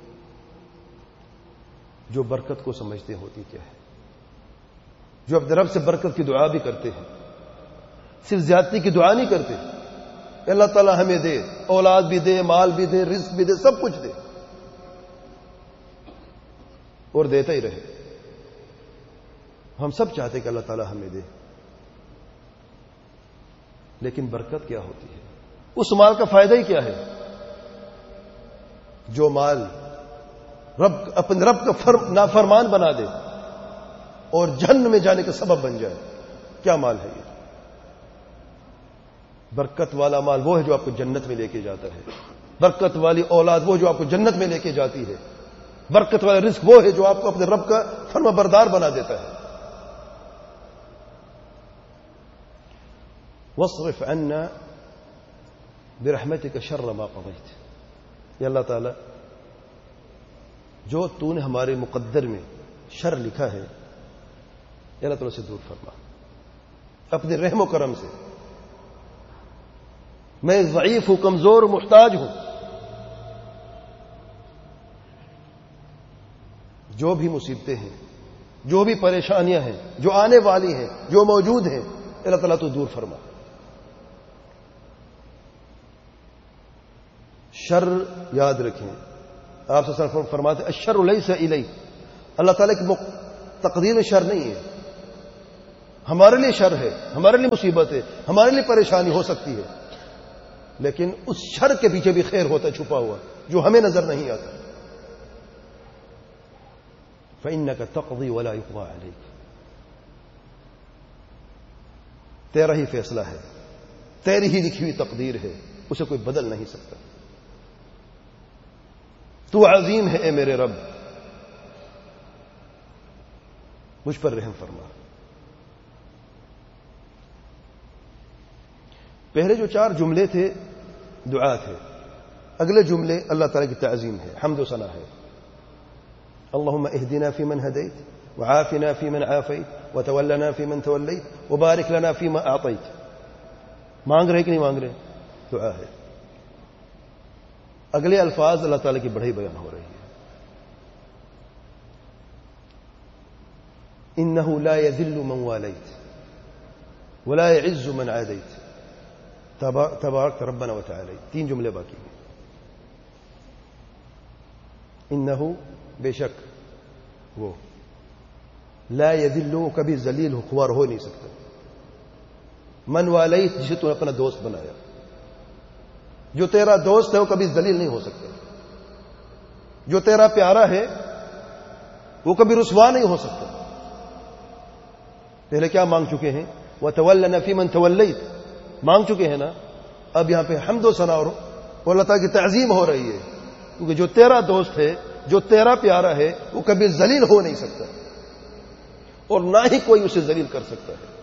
جو برکت کو سمجھتے ہوتی کیا ہے، جو اپنے رب سے برکت کی دعا بھی کرتے ہیں، صرف زیادتی کی دعا نہیں کرتے. اللہ تعالیٰ ہمیں دے، اولاد بھی دے، مال بھی دے، رزق بھی دے، سب کچھ دے، اور دیتا ہی رہے. ہم سب چاہتے کہ اللہ تعالیٰ ہمیں دے، لیکن برکت کیا ہوتی ہے؟ اس مال کا فائدہ ہی کیا ہے جو مال اپنے رب کا نافرمان بنا دے اور جہنم میں جانے کا سبب بن جائے؟ کیا مال ہے یہ؟ برکت والا مال وہ ہے جو آپ کو جنت میں لے کے جاتا ہے. برکت والی اولاد وہ جو آپ کو جنت میں لے کے جاتی ہے. برکت والا رزق وہ ہے جو آپ کو اپنے رب کا فرما بردار بنا دیتا ہے. واصرف عنا برحمتک شر ما قضیت. یا اللہ تعالی جو تو نے ہمارے مقدر میں شر لکھا ہے یا اللہ تعالی سے دور فرما اپنے رحم و کرم سے. میں ضعیف ہوں، کمزور، محتاج ہوں. جو بھی مصیبتیں ہیں، جو بھی پریشانیاں ہیں، جو آنے والی ہیں، جو موجود ہیں، اللہ تعالیٰ تو دور فرما. شر یاد رکھیں، آپ سے فرماتے الشر لیس الیک. اللہ تعالیٰ کی تقدیر میں شر نہیں ہے. ہمارے لیے شر ہے، ہمارے لیے مصیبت ہے، ہمارے لیے پریشانی ہو سکتی ہے، لیکن اس شر کے پیچھے بھی خیر ہوتا چھپا ہوا جو ہمیں نظر نہیں آتا. فَإِنَّكَ تَقْضِي وَلَا يُقْضَى عَلَيْكَ. تیرا ہی فیصلہ ہے، تیری ہی لکھی ہوئی تقدیر ہے، اسے کوئی بدل نہیں سکتا. تو عظیم ہے اے میرے رب، مجھ پر رحم فرما. پہلے جو 4 جملے تھے دعا تھے، اگلے جملے اللہ تعالیٰ کی تعظیم ہے، حمد و ثنا ہے. اللهم اهدنا فيمن هديت وعافنا فيمن عافيت وتولنا فيمن توليت وبارك لنا فيما أعطيت. مانگ رہے کہ نہیں مانگ رہے؟ دعا ہے. اگلے الفاظ اللہ تعالیٰ کی بڑائی بیان ہو رہی ہے. إنه لا يذل من واليت ولا يعز من عاديت تبارک ربنا وتعالی. 3 جملے باقی ہیں. انہو بے شک وہ لا یذل، کبھی ذلیل خوار ہو نہیں سکتا. من والیت، جسے تو نے اپنا دوست بنایا، جو تیرا دوست ہے وہ کبھی ذلیل نہیں ہو سکتا. جو تیرا پیارا ہے وہ کبھی رسوا نہیں ہو سکتا. پہلے کیا مانگ چکے ہیں؟ وَتَوَلَّنَا فِي مَنْ تَوَلَّيْتَ، مانگ چکے ہیں نا. اب یہاں پہ حمد و ثنا اور اللہ تعالیٰ کی تعظیم ہو رہی ہے، کیونکہ جو تیرا دوست ہے، جو تیرا پیارا ہے، وہ کبھی ذلیل ہو نہیں سکتا اور نہ ہی کوئی اسے ذلیل کر سکتا ہے.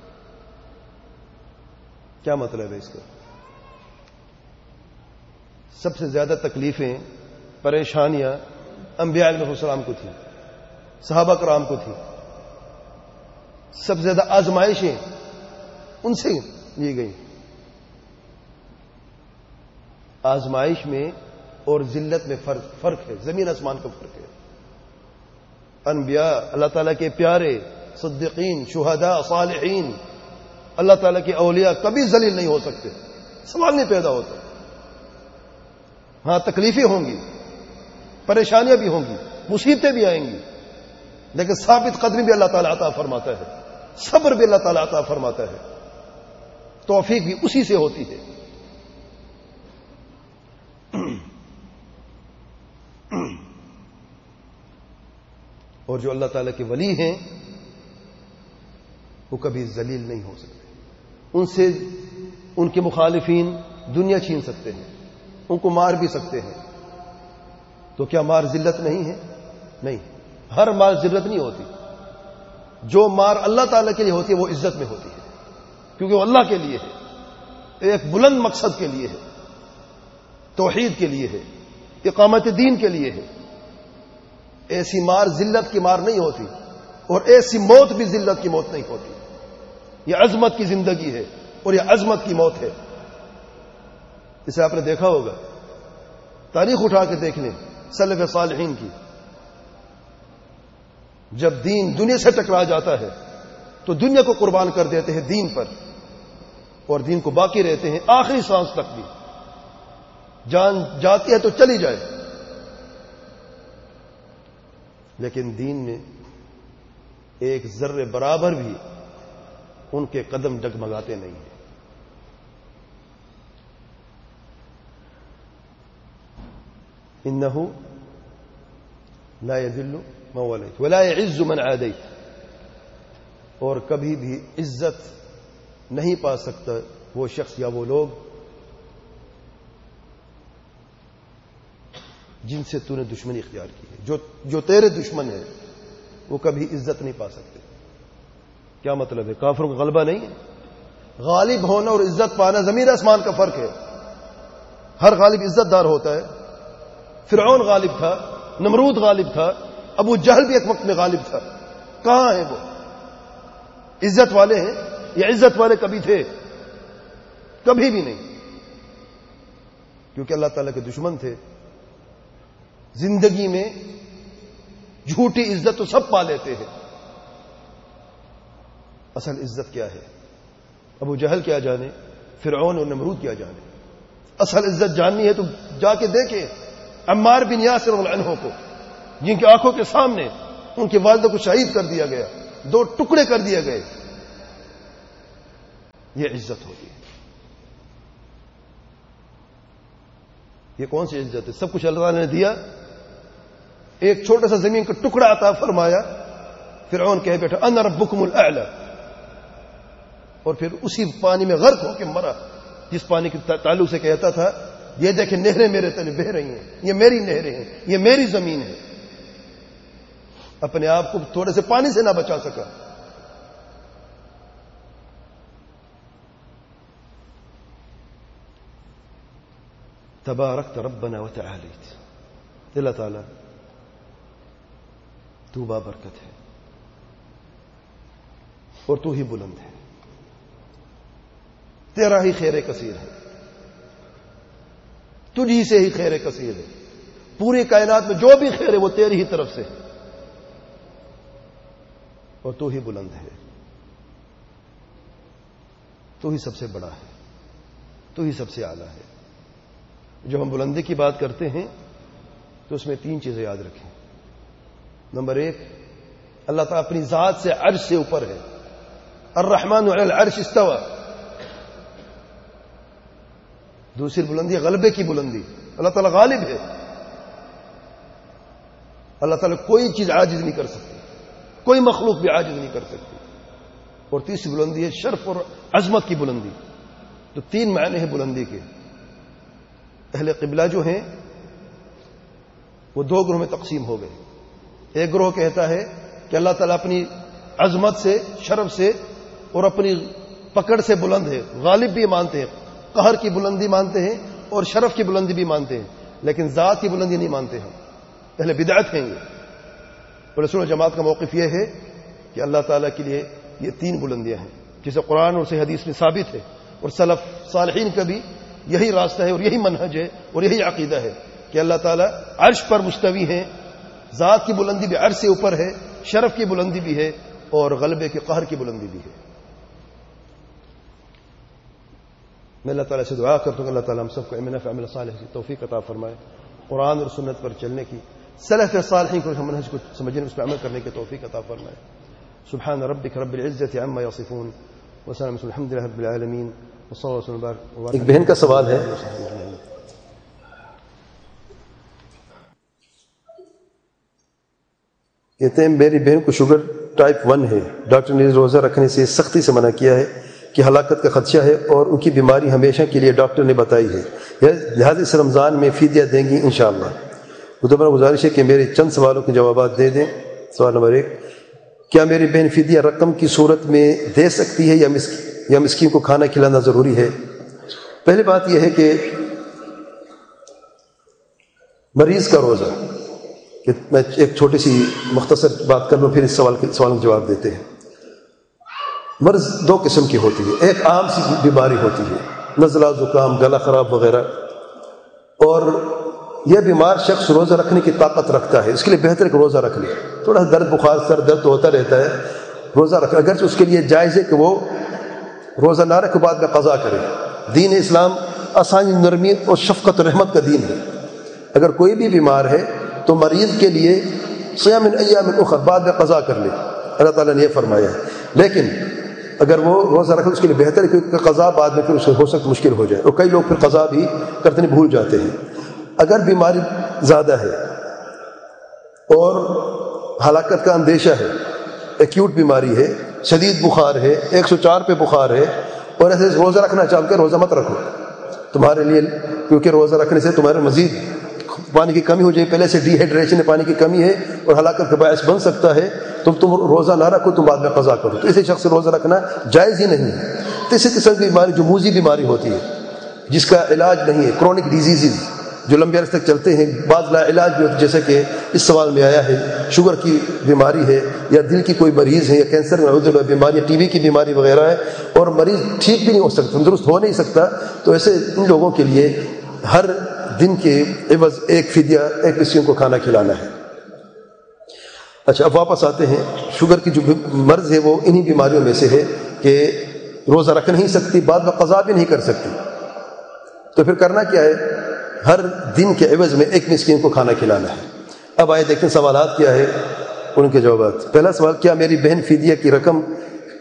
کیا مطلب ہے اس کا؟ سب سے زیادہ تکلیفیں، پریشانیاں انبیاء علیہ السلام کو تھیں، صحابہ کرام کو تھیں. سب سے زیادہ آزمائشیں ان سے لی گئی. آزمائش میں اور ذلت میں فرق ہے، زمین آسمان کا فرق ہے. انبیاء، اللہ تعالیٰ کے پیارے، صدیقین، شہداء، صالحین، اللہ تعالیٰ کے اولیاء کبھی ذلیل نہیں ہو سکتے. سوال نہیں پیدا ہوتا. ہاں تکلیفیں ہوں گی، پریشانیاں بھی ہوں گی، مصیبتیں بھی آئیں گی، لیکن ثابت قدمی بھی اللہ تعالیٰ عطا فرماتا ہے، صبر بھی اللہ تعالیٰ عطا فرماتا ہے، توفیق بھی اسی سے ہوتی ہے. اور جو اللہ تعالیٰ کے ولی ہیں وہ کبھی ذلیل نہیں ہو سکتے. ان سے ان کے مخالفین دنیا چھین سکتے ہیں، ان کو مار بھی سکتے ہیں. تو کیا مار ذلت نہیں ہے؟ نہیں، ہر مار ذلت نہیں ہوتی. جو مار اللہ تعالیٰ کے لیے ہوتی ہے وہ عزت میں ہوتی ہے، کیونکہ وہ اللہ کے لیے ہے، ایک بلند مقصد کے لیے ہے، توحید کے لیے ہے، اقامت دین کے لیے ہے. ایسی مار ذلت کی مار نہیں ہوتی، اور ایسی موت بھی ذلت کی موت نہیں ہوتی. یہ عظمت کی زندگی ہے اور یہ عظمت کی موت ہے. اسے آپ نے دیکھا ہوگا، تاریخ اٹھا کے دیکھ لیں سلف صالحین کی. جب دین دنیا سے ٹکرا جاتا ہے تو دنیا کو قربان کر دیتے ہیں دین پر، اور دین کو باقی رہتے ہیں آخری سانس تک بھی. جان جاتی ہے تو چلی جائے، لیکن دین میں ایک ذرے برابر بھی ان کے قدم ڈگمگاتے نہیں ہیں. انہو لا یذل من والیت ولا یعز من عادیت. اور کبھی بھی عزت نہیں پا سکتا وہ شخص یا وہ لوگ جن سے تو نے دشمنی اختیار کی ہے. جو تیرے دشمن ہیں وہ کبھی عزت نہیں پا سکتے. کیا مطلب ہے؟ کافروں کا غلبہ نہیں ہے. غالب ہونا اور عزت پانا زمین آسمان کا فرق ہے. ہر غالب عزت دار ہوتا ہے. فرعون غالب تھا، نمرود غالب تھا، ابو جہل بھی ایک وقت میں غالب تھا. کہاں ہیں وہ؟ عزت والے ہیں؟ یہ عزت والے کبھی تھے؟ کبھی بھی نہیں، کیونکہ اللہ تعالیٰ کے دشمن تھے. زندگی میں جھوٹی عزت تو سب پا لیتے ہیں. اصل عزت کیا ہے؟ ابو جہل کیا جانے، فرعون اور نمرود کیا جانے. اصل عزت جاننی ہے تو جا کے دیکھیں عمار بن یاسر رضی اللہ عنہ کو، جن کی آنکھوں کے سامنے ان کی والدہ کو شہید کر دیا گیا، 2 ٹکڑے کر دیے گئے. یہ عزت ہوتی ہے. یہ کون سی عزت ہے؟ سب کچھ اللہ تعالیٰ نے دیا، ایک چھوٹا سا زمین کا ٹکڑا عطا فرمایا. فرعون کہہ بیٹھا انا ربکم الاعلی، اور پھر اسی پانی میں غرق ہو کے مرا جس پانی کے تعلق سے کہتا تھا یہ دیکھیں نہریں میرے تلے بہہ رہی ہیں، یہ میری نہریں ہیں، یہ میری زمین ہے. اپنے آپ کو تھوڑے سے پانی سے نہ بچا سکا. تبارکت ربنا وتعالیت. اللہ تعالی تو بابرکت ہے اور تو ہی بلند ہے، تیرا ہی خیر کثیر ہے، تجھی سے ہی خیر کثیر ہے. پوری کائنات میں جو بھی خیر ہے وہ تیری ہی طرف سے، اور تو ہی بلند ہے، تو ہی سب سے بڑا ہے، تو ہی سب سے اعلیٰ ہے. جب ہم بلندی کی بات کرتے ہیں تو اس میں 3 چیزیں یاد رکھیں. نمبر 1، اللہ تعالیٰ اپنی ذات سے عرش سے اوپر ہے. الرحمن علی العرش استوى. دوسری بلندی غلبے کی بلندی، اللہ تعالیٰ غالب ہے، اللہ تعالیٰ کوئی چیز عاجز نہیں کر سکتی، کوئی مخلوق بھی عاجز نہیں کر سکتی. اور تیسری بلندی ہے شرف اور عظمت کی بلندی. تو 3 معنی ہیں بلندی کے. اہل قبلہ جو ہیں وہ 2 گروہ میں تقسیم ہو گئے. ایک گروہ کہتا ہے کہ اللہ تعالیٰ اپنی عظمت سے، شرف سے اور اپنی پکڑ سے بلند ہے. غالب بھی مانتے ہیں، قہر کی بلندی مانتے ہیں اور شرف کی بلندی بھی مانتے ہیں، لیکن ذات کی بلندی نہیں مانتے ہیں. اہل بدعت ہیں یہ. اور سنت جماعت کا موقف یہ ہے کہ اللہ تعالیٰ کے لیے یہ 3 بلندیاں ہیں، جسے قرآن اور صحیح حدیث میں ثابت ہے، اور سلف صالحین کا بھی یہی راستہ ہے اور یہی منہج ہے اور یہی عقیدہ ہے کہ اللہ تعالیٰ عرش پر مستوی ہیں. ذات کی بلندی بھی عرش سے اوپر ہے، شرف کی بلندی بھی ہے اور غلبے کے قہر کی بلندی بھی ہے. میں اللہ تعالیٰ سے دعا کرتا ہوں کہ اللہ تعالیٰ ہم سب کو علم نافع عمل صالح کی توفیق عطا فرمائے، قرآن اور سنت پر چلنے کی، سلف صالحین کو منہج کو سمجھنے، اس پر عمل کرنے کی توفیق عطا فرمائے. سبحان ربک رب العزة عما یصفون وسلام الحمد للہ رب العالمین. ایک بہن کا سوال ہے، کہتے ہیں میری بہن کو شوگر ٹائپ 1 ہے، ڈاکٹر نے روزہ رکھنے سے سختی سے منع کیا ہے کہ ہلاکت کا خدشہ ہے اور ان کی بیماری ہمیشہ کے لیے ڈاکٹر نے بتائی ہے، لہٰذا اس رمضان میں فدیہ دیں گی انشاءاللہ. دوبارہ گزارش ہے کہ میرے چند سوالوں کے جوابات دے دیں. سوال نمبر 1، کیا میری بہن فدیہ رقم کی صورت میں دے سکتی ہے یا مسکین کو کھانا کھلانا ضروری ہے؟ پہلی بات یہ ہے کہ مریض کا روزہ، کہ میں ایک چھوٹی سی مختصر بات کر لوں پھر اس سوال کا جواب دیتے ہیں. مرض 2 قسم کی ہوتی ہے. ایک عام سی بیماری ہوتی ہے، نزلہ، زکام، گلا خراب وغیرہ، اور یہ بیمار شخص روزہ رکھنے کی طاقت رکھتا ہے، اس کے لیے بہتر ہے کہ روزہ رکھ لے. تھوڑا درد، بخار، سر درد ہوتا رہتا ہے، روزہ رکھ، اگرچہ اس کے لیے جائز ہے کہ وہ روزہ نہ رکھے بعد میں قضا کرے. دین اسلام آسانی، نرمی اور شفقت و رحمت کا دین ہے. اگر کوئی بھی بیمار ہے تو مریض کے لیے صیام من ایام اخر بعد میں قضا کر لے، اللہ تعالیٰ نے یہ فرمایا ہے. لیکن اگر وہ روزہ رکھے اس کے لیے بہتر ہے کہ قضا بعد میں پھر اس کو ہو سکتا مشکل ہو جائے، اور کئی لوگ پھر قضا بھی کرتے بھول جاتے ہیں. اگر بیماری زیادہ ہے اور ہلاکت کا اندیشہ ہے، ایکیوٹ بیماری ہے، شدید بخار ہے، 104 پہ بخار ہے، اور ایسے روزہ رکھنا چاہتے کہ روزہ مت رکھو تمہارے لیے، کیونکہ روزہ رکھنے سے تمہارے مزید پانی کی کمی ہو جائے، پہلے سے ڈی ہائیڈریشن ہے، پانی کی کمی ہے اور ہلاکت کا باعث بن سکتا ہے. تم روزہ نہ رکھو، تم بعد میں قضا کرو، تو اسی شخص سے روزہ رکھنا جائز ہی نہیں ہے. تیسری قسم کی بیماری جو موذی بیماری ہوتی ہے، جس کا علاج نہیں ہے، کرونک ڈیزیزز جو لمبے عرصے تک چلتے ہیں، بعض لا علاج بھی ہوتے، جیسے کہ اس سوال میں آیا ہے شوگر کی بیماری ہے یا دل کی کوئی مریض ہے یا کینسر بیماری یا TB کی بیماری وغیرہ ہے، اور مریض ٹھیک بھی نہیں ہو سکتا، تندرست ہو نہیں سکتا، تو ایسے ان لوگوں کے لیے ہر دن کے عوض ایک فدیہ، ایک مسکین کو کھانا کھلانا ہے. اچھا، اب واپس آتے ہیں. شوگر کی جو مرض ہے وہ انہی بیماریوں میں سے ہے کہ روزہ رکھ نہیں سکتی، بعد میں قضا بھی نہیں کر سکتی. تو پھر کرنا کیا ہے؟ ہر دن کے عوض میں ایک مسکین کو کھانا کھلانا ہے. اب آئے دیکھیں سوالات کیا ہے، ان کے جوابات. پہلا سوال، کیا میری بہن فدیہ کی رقم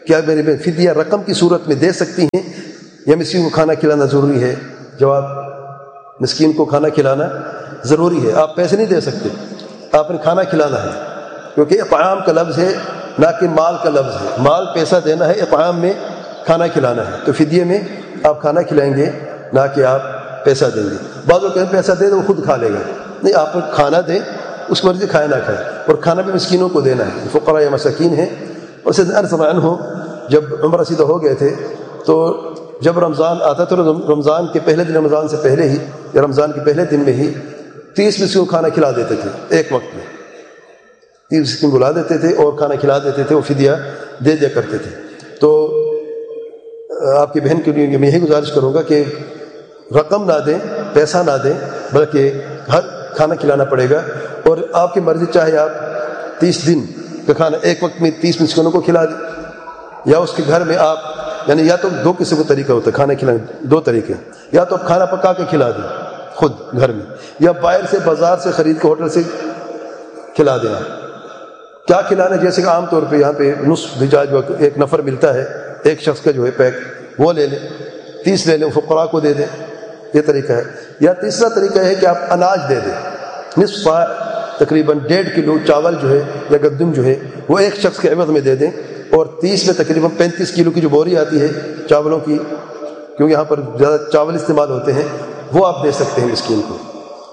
کیا میری بہن فدیہ رقم کی صورت میں دے سکتی ہیں یا مسکین کو کھانا کھلانا ضروری ہے؟ جواب: مسکین کو کھانا کھلانا ضروری ہے. آپ پیسے نہیں دے سکتے، آپ نے کھانا کھلانا ہے، کیونکہ اطعام کا لفظ ہے نہ کہ مال کا لفظ ہے. مال پیسہ دینا ہے، اطعام میں کھانا کھلانا ہے. تو فدیے میں آپ کھانا کھلائیں گے نہ کہ آپ پیسہ دیں گے. بعض لوگ کہیں پیسہ دے تو وہ خود کھا لے گا. نہیں، آپ کھانا دیں، اس مرضی کھائے نہ کھائے، اور کھانا بھی مسکینوں کو دینا ہے، فقراء یا مساکین ہیں. اور سیدنا انس رضی اللہ عنہ جب عمر رسیدہ ہو گئے تھے تو جب رمضان آتا تو رمضان کے پہلے دن، رمضان سے پہلے ہی یا رمضان کے پہلے دن میں ہی 30 مسکین کو کھانا کھلا دیتے تھے. ایک وقت میں 30 مسکین بلا دیتے تھے اور کھانا کھلا دیتے تھے، وہ فدیہ دے دیا کرتے تھے. تو آپ کی بہن کے لیے میں یہی گزارش کروں گا کہ رقم نہ دیں، پیسہ نہ دیں، بلکہ ہر کھانا کھلانا پڑے گا. اور آپ کی مرضی، چاہے آپ 30 دن کا کھانا ایک وقت میں 30 مسکینوں کو کھلا دیں، یا اس کے گھر میں آپ، یعنی یا تو 2 قسم کا طریقہ ہوتا ہے کھانا کھلانے، 2 طریقے، یا تو آپ کھانا پکا کے کھلا دیں خود گھر میں، یا باہر سے بازار سے خرید کے ہوٹل سے کھلا دیں. آپ کیا کھلانا؟ جیسے کہ عام طور پہ یہاں پہ نصف دجاج ایک نفر ملتا ہے، ایک شخص کا جو ہے پیک، وہ لے لیں، 30 لے لیں، فقراء کو دے دیں. یہ طریقہ ہے. یا تیسرا طریقہ ہے کہ آپ اناج دے دیں، نصف سا، تقریباً 1.5 کلو چاول جو ہے یا گندم جو ہے وہ ایک شخص کے عوض میں دے دیں. اور 30 میں تقریباً 35 کلو کی جو بوری آتی ہے چاولوں کی، کیونکہ یہاں پر زیادہ چاول استعمال ہوتے ہیں، وہ آپ دے سکتے ہیں مسکین کو.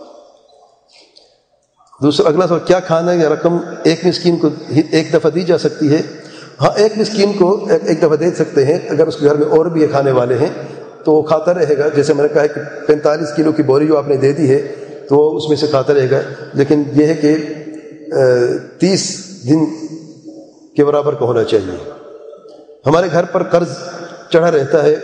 دوسرا اگلا سوال: کیا کھانا یا رقم ایک مسکین کو ایک دفعہ دی جا سکتی ہے؟ ہاں، ایک مسکین کو ایک دفعہ دے سکتے ہیں. اگر اس کے گھر میں اور بھی کھانے والے ہیں تو وہ کھاتا رہے گا. جیسے میں نے کہا ہے کہ 45 کلو کی بوری جو آپ نے دے دی ہے تو وہ اس میں سے کھاتا رہے گا. لیکن یہ ہے کہ 30 دن کے برابر کا ہونا چاہیے. ہمارے گھر پر قرض چڑھا رہتا ہے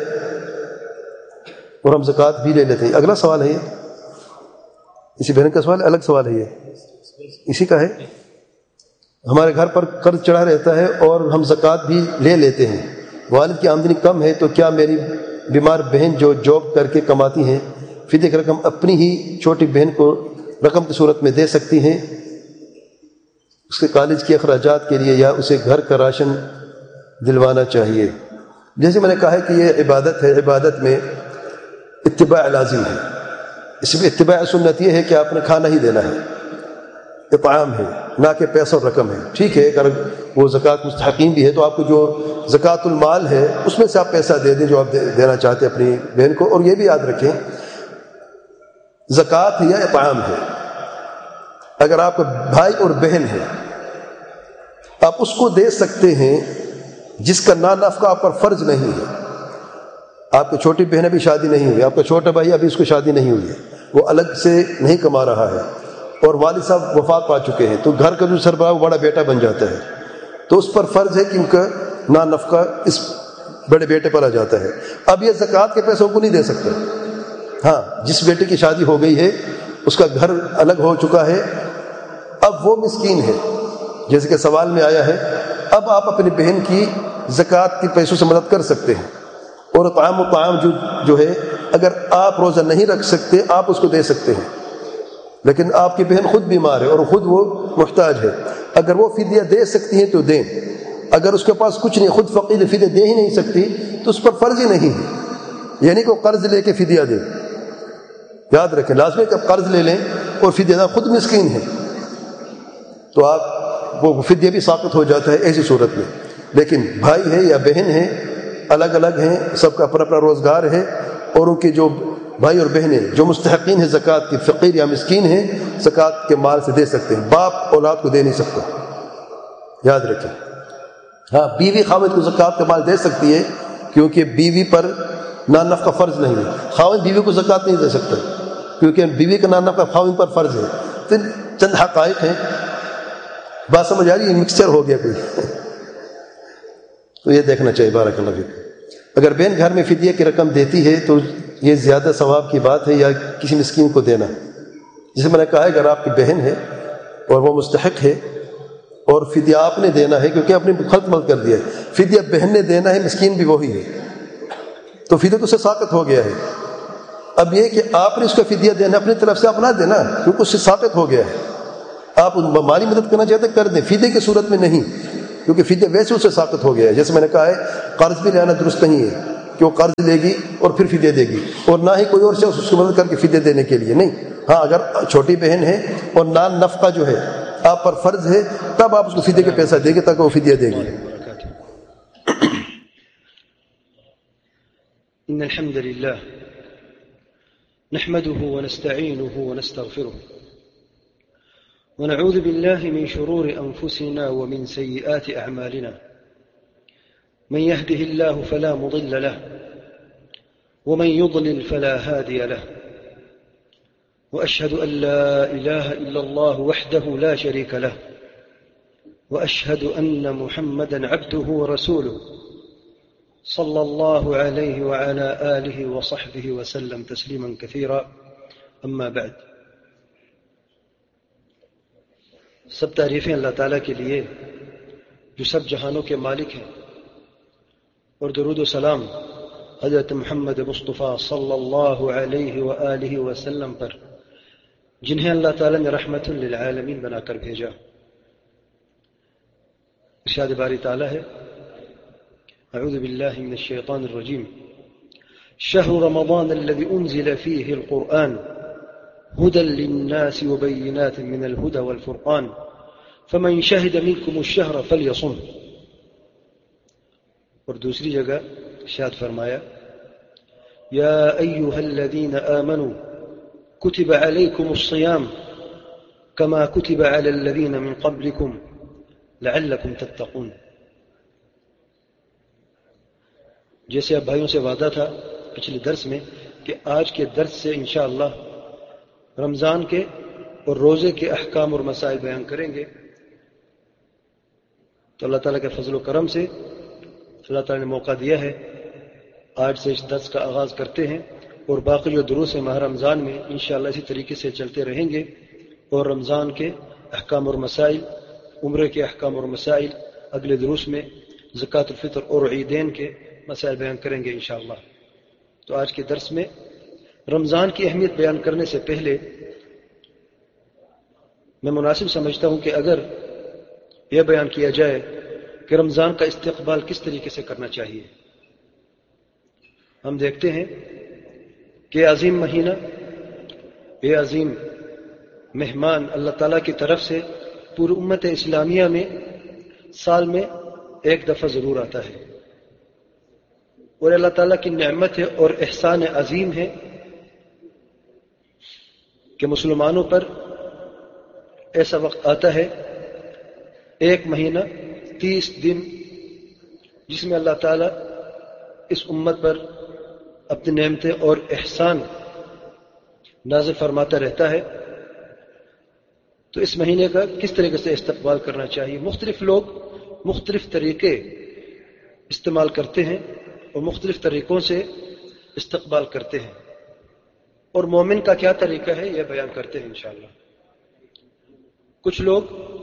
اور ہم زکوٰۃ بھی لے لیتے ہیں. اگلا سوال ہے یہ، اسی بہن کا سوال، الگ سوال ہے یہ، اسی کا ہے. ہمارے گھر پر قرض چڑھا رہتا ہے اور ہم زکوٰۃ بھی لے لیتے ہیں. والد کی آمدنی کم ہے تو کیا میری بیمار بہن جو جاب کر کے کماتی ہیں فدیہ کی رقم اپنی ہی چھوٹی بہن کو رقم کی صورت میں دے سکتی ہیں، اس کے کالج کے اخراجات کے لیے، یا اسے گھر کا راشن دلوانا چاہیے؟ جیسے میں نے کہا ہے کہ یہ عبادت ہے، عبادت میں اتباع لازم ہے. اس میں اتباع سنت یہ ہے کہ آپ نے کھانا ہی دینا ہے، اطعام ہے، نہ کہ پیسہ اور رقم ہے. ٹھیک ہے، اگر وہ زکوٰۃ مستحقین بھی ہے تو آپ کو جو زکوٰۃ المال ہے اس میں سے آپ پیسہ دے دیں جو آپ دینا چاہتے ہیں اپنی بہن کو. اور یہ بھی یاد رکھیں، زکوٰۃ یا اطعام ہے، اگر آپ کا بھائی اور بہن ہے آپ اس کو دے سکتے ہیں جس کا نفقہ آپ پر فرض نہیں ہے. آپ کی چھوٹی بہن ابھی شادی نہیں ہوئی، آپ کا چھوٹا بھائی ابھی اس کو شادی نہیں ہوئی ہے، وہ الگ سے نہیں کما رہا ہے، اور والد صاحب وفات پا چکے ہیں، تو گھر کا جو سربراہ وہ بڑا بیٹا بن جاتا ہے، تو اس پر فرض ہے کہ ان کا نفقہ اس بڑے بیٹے پر آ جاتا ہے. اب یہ زکوٰۃ کے پیسوں کو نہیں دے سکتا. ہاں، جس بیٹے کی شادی ہو گئی ہے، اس کا گھر الگ ہو چکا ہے، اب وہ مسکین ہے، جیسے کہ سوال میں آیا ہے. اب آپ اپنی بہن کی زکوٰۃ کے پیسوں سے مدد کر سکتے ہیں. اور طعام و طعام جو ہے، اگر آپ روزہ نہیں رکھ سکتے آپ اس کو دے سکتے ہیں، لیکن آپ کی بہن خود بیمار ہے اور خود وہ محتاج ہے، اگر وہ فدیہ دے سکتی ہیں تو دیں. اگر اس کے پاس کچھ نہیں، خود فقیر، فدیہ دے ہی نہیں سکتی، تو اس پر فرض ہی نہیں ہے، یعنی کہ وہ قرض لے کے فدیہ دے. یاد رکھیں، لازمی ہے کہ آپ قرض لے لیں اور فدیہ دیں، خود مسکین ہے تو آپ وہ فدیہ بھی ساقط ہو جاتا ہے ایسی صورت میں. لیکن بھائی ہے یا بہن ہے، الگ الگ ہیں، سب کا اپنا اپنا روزگار ہے، اور ان کے جو بھائی اور بہنیں جو مستحقین ہیں زکوٰۃ کی، فقیر یا مسکین ہیں، زکوٰۃ کے مال سے دے سکتے ہیں. باپ اولاد کو دے نہیں سکتا، یاد رکھیں. ہاں، بیوی خاوند کو زکوٰۃ کا مال دے سکتی ہے، کیونکہ بیوی پر نفقہ فرض نہیں ہے. خاوند بیوی کو زکوٰۃ نہیں دے سکتا، کیونکہ بیوی کا نفقہ خاوند پر فرض ہے. تو چند حقائق ہیں، بات سمجھ آ رہی ہے؟ مکسچر ہو گیا کوئی تو یہ دیکھنا چاہیے. بارک اللہ فیکم. اگر بہن گھر میں فدیہ کی رقم دیتی ہے تو یہ زیادہ ثواب کی بات ہے یا کسی مسکین کو دینا؟ جسے میں نے کہا ہے، اگر آپ کی بہن ہے اور وہ مستحق ہے اور فدیہ آپ نے دینا ہے، کیونکہ آپ نے خلط مل کر دیا ہے، فدیہ بہن نے دینا ہے، مسکین بھی وہی ہے، تو فدیہ تو اس سے ساقط ہو گیا ہے. اب یہ کہ آپ نے اس کا فدیہ دینا، اپنی طرف سے آپ نہ دینا، کیونکہ اس سے ساقط ہو گیا ہے. آپ مالی مدد کرنا چاہتے کر دیں، فدیہ کی صورت میں نہیں. کیونکہ فدیہ ویسے اسے ساقط ہو گیا ہے. جیسے میں نے کہا ہے قرض بھی لینا درست نہیں ہے کہ وہ قرض لے گی اور پھر فدیہ دے گی، اور نہ ہی کوئی اور شخص اس کی مدد کر کے فدیہ دینے کے لیے نہیں. ہاں اگر چھوٹی بہن ہے اور نان نفقہ جو ہے آپ پر فرض ہے تب آپ اس کو فدیہ کے پیسہ دے گے تاکہ وہ فدیہ دے گی. إن الحمد لله نحمده ونستعينه ونستغفره ونعوذ بالله من شرور أنفسنا ومن سيئات أعمالنا من يهده الله فلا مضل له ومن يضلل فلا هادي له وأشهد أن لا إله إلا الله وحده لا شريك له وأشهد أن محمدا عبده ورسوله صلى الله عليه وعلى آله وصحبه وسلم تسليما كثيرا أما بعد. سب تعریفیں اللہ تعالیٰ کے لیے جو سب جہانوں کے مالک ہیں، اور درود و سلام حضرت محمد مصطفیٰ صلی اللہ علیہ وآلہ وسلم پر جنہیں اللہ تعالیٰ نے رحمت للعالمین بنا کر بھیجا. ارشاد باری تعالیٰ ہے اعوذ باللہ من الشیطان الرجیم شہر رمضان الذي انزل فيه القرآن هدى للناس وبينات من الهدى والفرقان فمن شهد منكم الشهر فليصم. اور دوسری جگہ ارشاد فرمایا یا ایها الذین آمنوا كتب عليكم الصيام كما كتب على الذين من قبلكم لعلكم تتقون. جیسے اب بھائیوں سے وعدہ تھا پچھلے درس میں کہ آج کے درس سے انشاءاللہ رمضان کے اور روزے کے احکام اور مسائل بیان کریں گے. تو اللہ تعالیٰ کے فضل و کرم سے اللہ تعالیٰ نے موقع دیا ہے، آج سے اس درس کا آغاز کرتے ہیں، اور باقی جو دروس ہیں ماہ رمضان میں انشاءاللہ اسی طریقے سے چلتے رہیں گے، اور رمضان کے احکام اور مسائل، عمرے کے احکام اور مسائل اگلے دروس میں زکوٰۃ الفطر اور عیدین کے مسائل بیان کریں گے انشاءاللہ. تو آج کے درس میں رمضان کی اہمیت بیان کرنے سے پہلے میں مناسب سمجھتا ہوں کہ اگر یہ بیان کیا جائے کہ رمضان کا استقبال کس طریقے سے کرنا چاہیے. ہم دیکھتے ہیں کہ عظیم مہینہ، یہ عظیم مہمان اللہ تعالیٰ کی طرف سے پوری امت اسلامیہ میں سال میں ایک دفعہ ضرور آتا ہے، اور اللہ تعالیٰ کی نعمت ہے اور احسان عظیم ہے کہ مسلمانوں پر ایسا وقت آتا ہے، ایک مہینہ 30 دن، جس میں اللہ تعالیٰ اس امت پر اپنی نعمتیں اور احسان نازل فرماتا رہتا ہے. تو اس مہینے کا کس طریقے سے استقبال کرنا چاہیے؟ مختلف لوگ مختلف طریقے استعمال کرتے ہیں اور مختلف طریقوں سے استقبال کرتے ہیں، اور مومن کا کیا طریقہ ہے یہ بیان کرتے ہیں انشاءاللہ. کچھ لوگ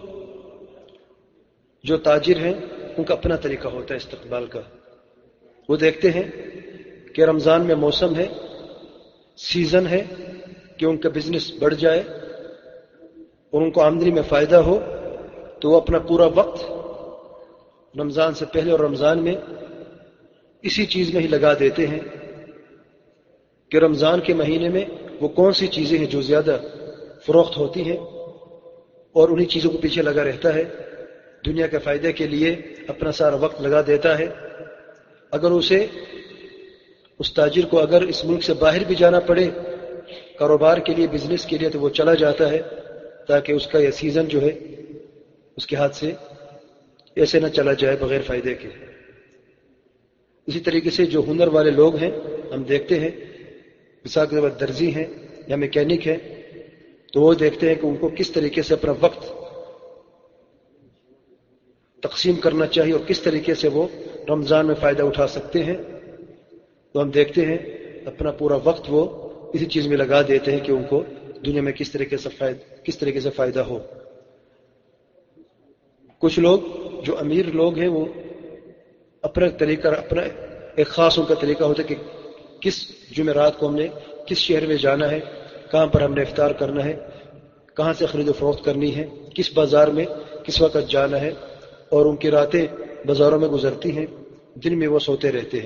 جو تاجر ہیں ان کا اپنا طریقہ ہوتا ہے استقبال کا. وہ دیکھتے ہیں کہ رمضان میں موسم ہے، سیزن ہے کہ ان کا بزنس بڑھ جائے اور ان کو آمدنی میں فائدہ ہو، تو وہ اپنا پورا وقت رمضان سے پہلے اور رمضان میں اسی چیز میں ہی لگا دیتے ہیں کہ رمضان کے مہینے میں وہ کون سی چیزیں ہیں جو زیادہ فروخت ہوتی ہیں، اور انہی چیزوں کو پیچھے لگا رہتا ہے، دنیا کے فائدے کے لیے اپنا سارا وقت لگا دیتا ہے. اگر اس تاجر کو اگر اس ملک سے باہر بھی جانا پڑے کاروبار کے لیے، بزنس کے لیے، تو وہ چلا جاتا ہے تاکہ اس کا یہ سیزن جو ہے اس کے ہاتھ سے ایسے نہ چلا جائے بغیر فائدے کے. اسی طریقے سے جو ہنر والے لوگ ہیں ہم دیکھتے ہیں، مثال کے طور پر درزی ہیں یا میکینک ہیں، تو وہ دیکھتے ہیں کہ ان کو کس طریقے سے اپنا وقت تقسیم کرنا چاہیے اور کس طریقے سے وہ رمضان میں فائدہ اٹھا سکتے ہیں. تو ہم دیکھتے ہیں اپنا پورا وقت وہ اسی چیز میں لگا دیتے ہیں کہ ان کو دنیا میں کس طریقے سے فائدہ ہو. کچھ لوگ جو امیر لوگ ہیں وہ اپنا طریقہ، اپنا ایک خاص ان کا طریقہ ہوتا ہے کہ کس جمعرات کو ہم نے کس شہر میں جانا ہے، کہاں پر ہم نے افطار کرنا ہے، کہاں سے خرید و فروخت کرنی ہے، کس بازار میں کس وقت جانا ہے. اور ان کی راتیں بازاروں میں گزرتی ہیں، دن میں وہ سوتے رہتے ہیں،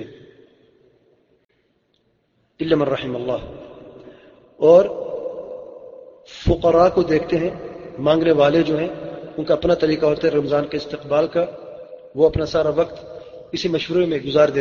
الا من رحم اللہ۔ اور فقراء کو دیکھتے ہیں، مانگنے والے جو ہیں ان کا اپنا طریقہ ہوتا ہے رمضان کے استقبال کا، وہ اپنا سارا وقت اسی مشورے میں گزار دیتے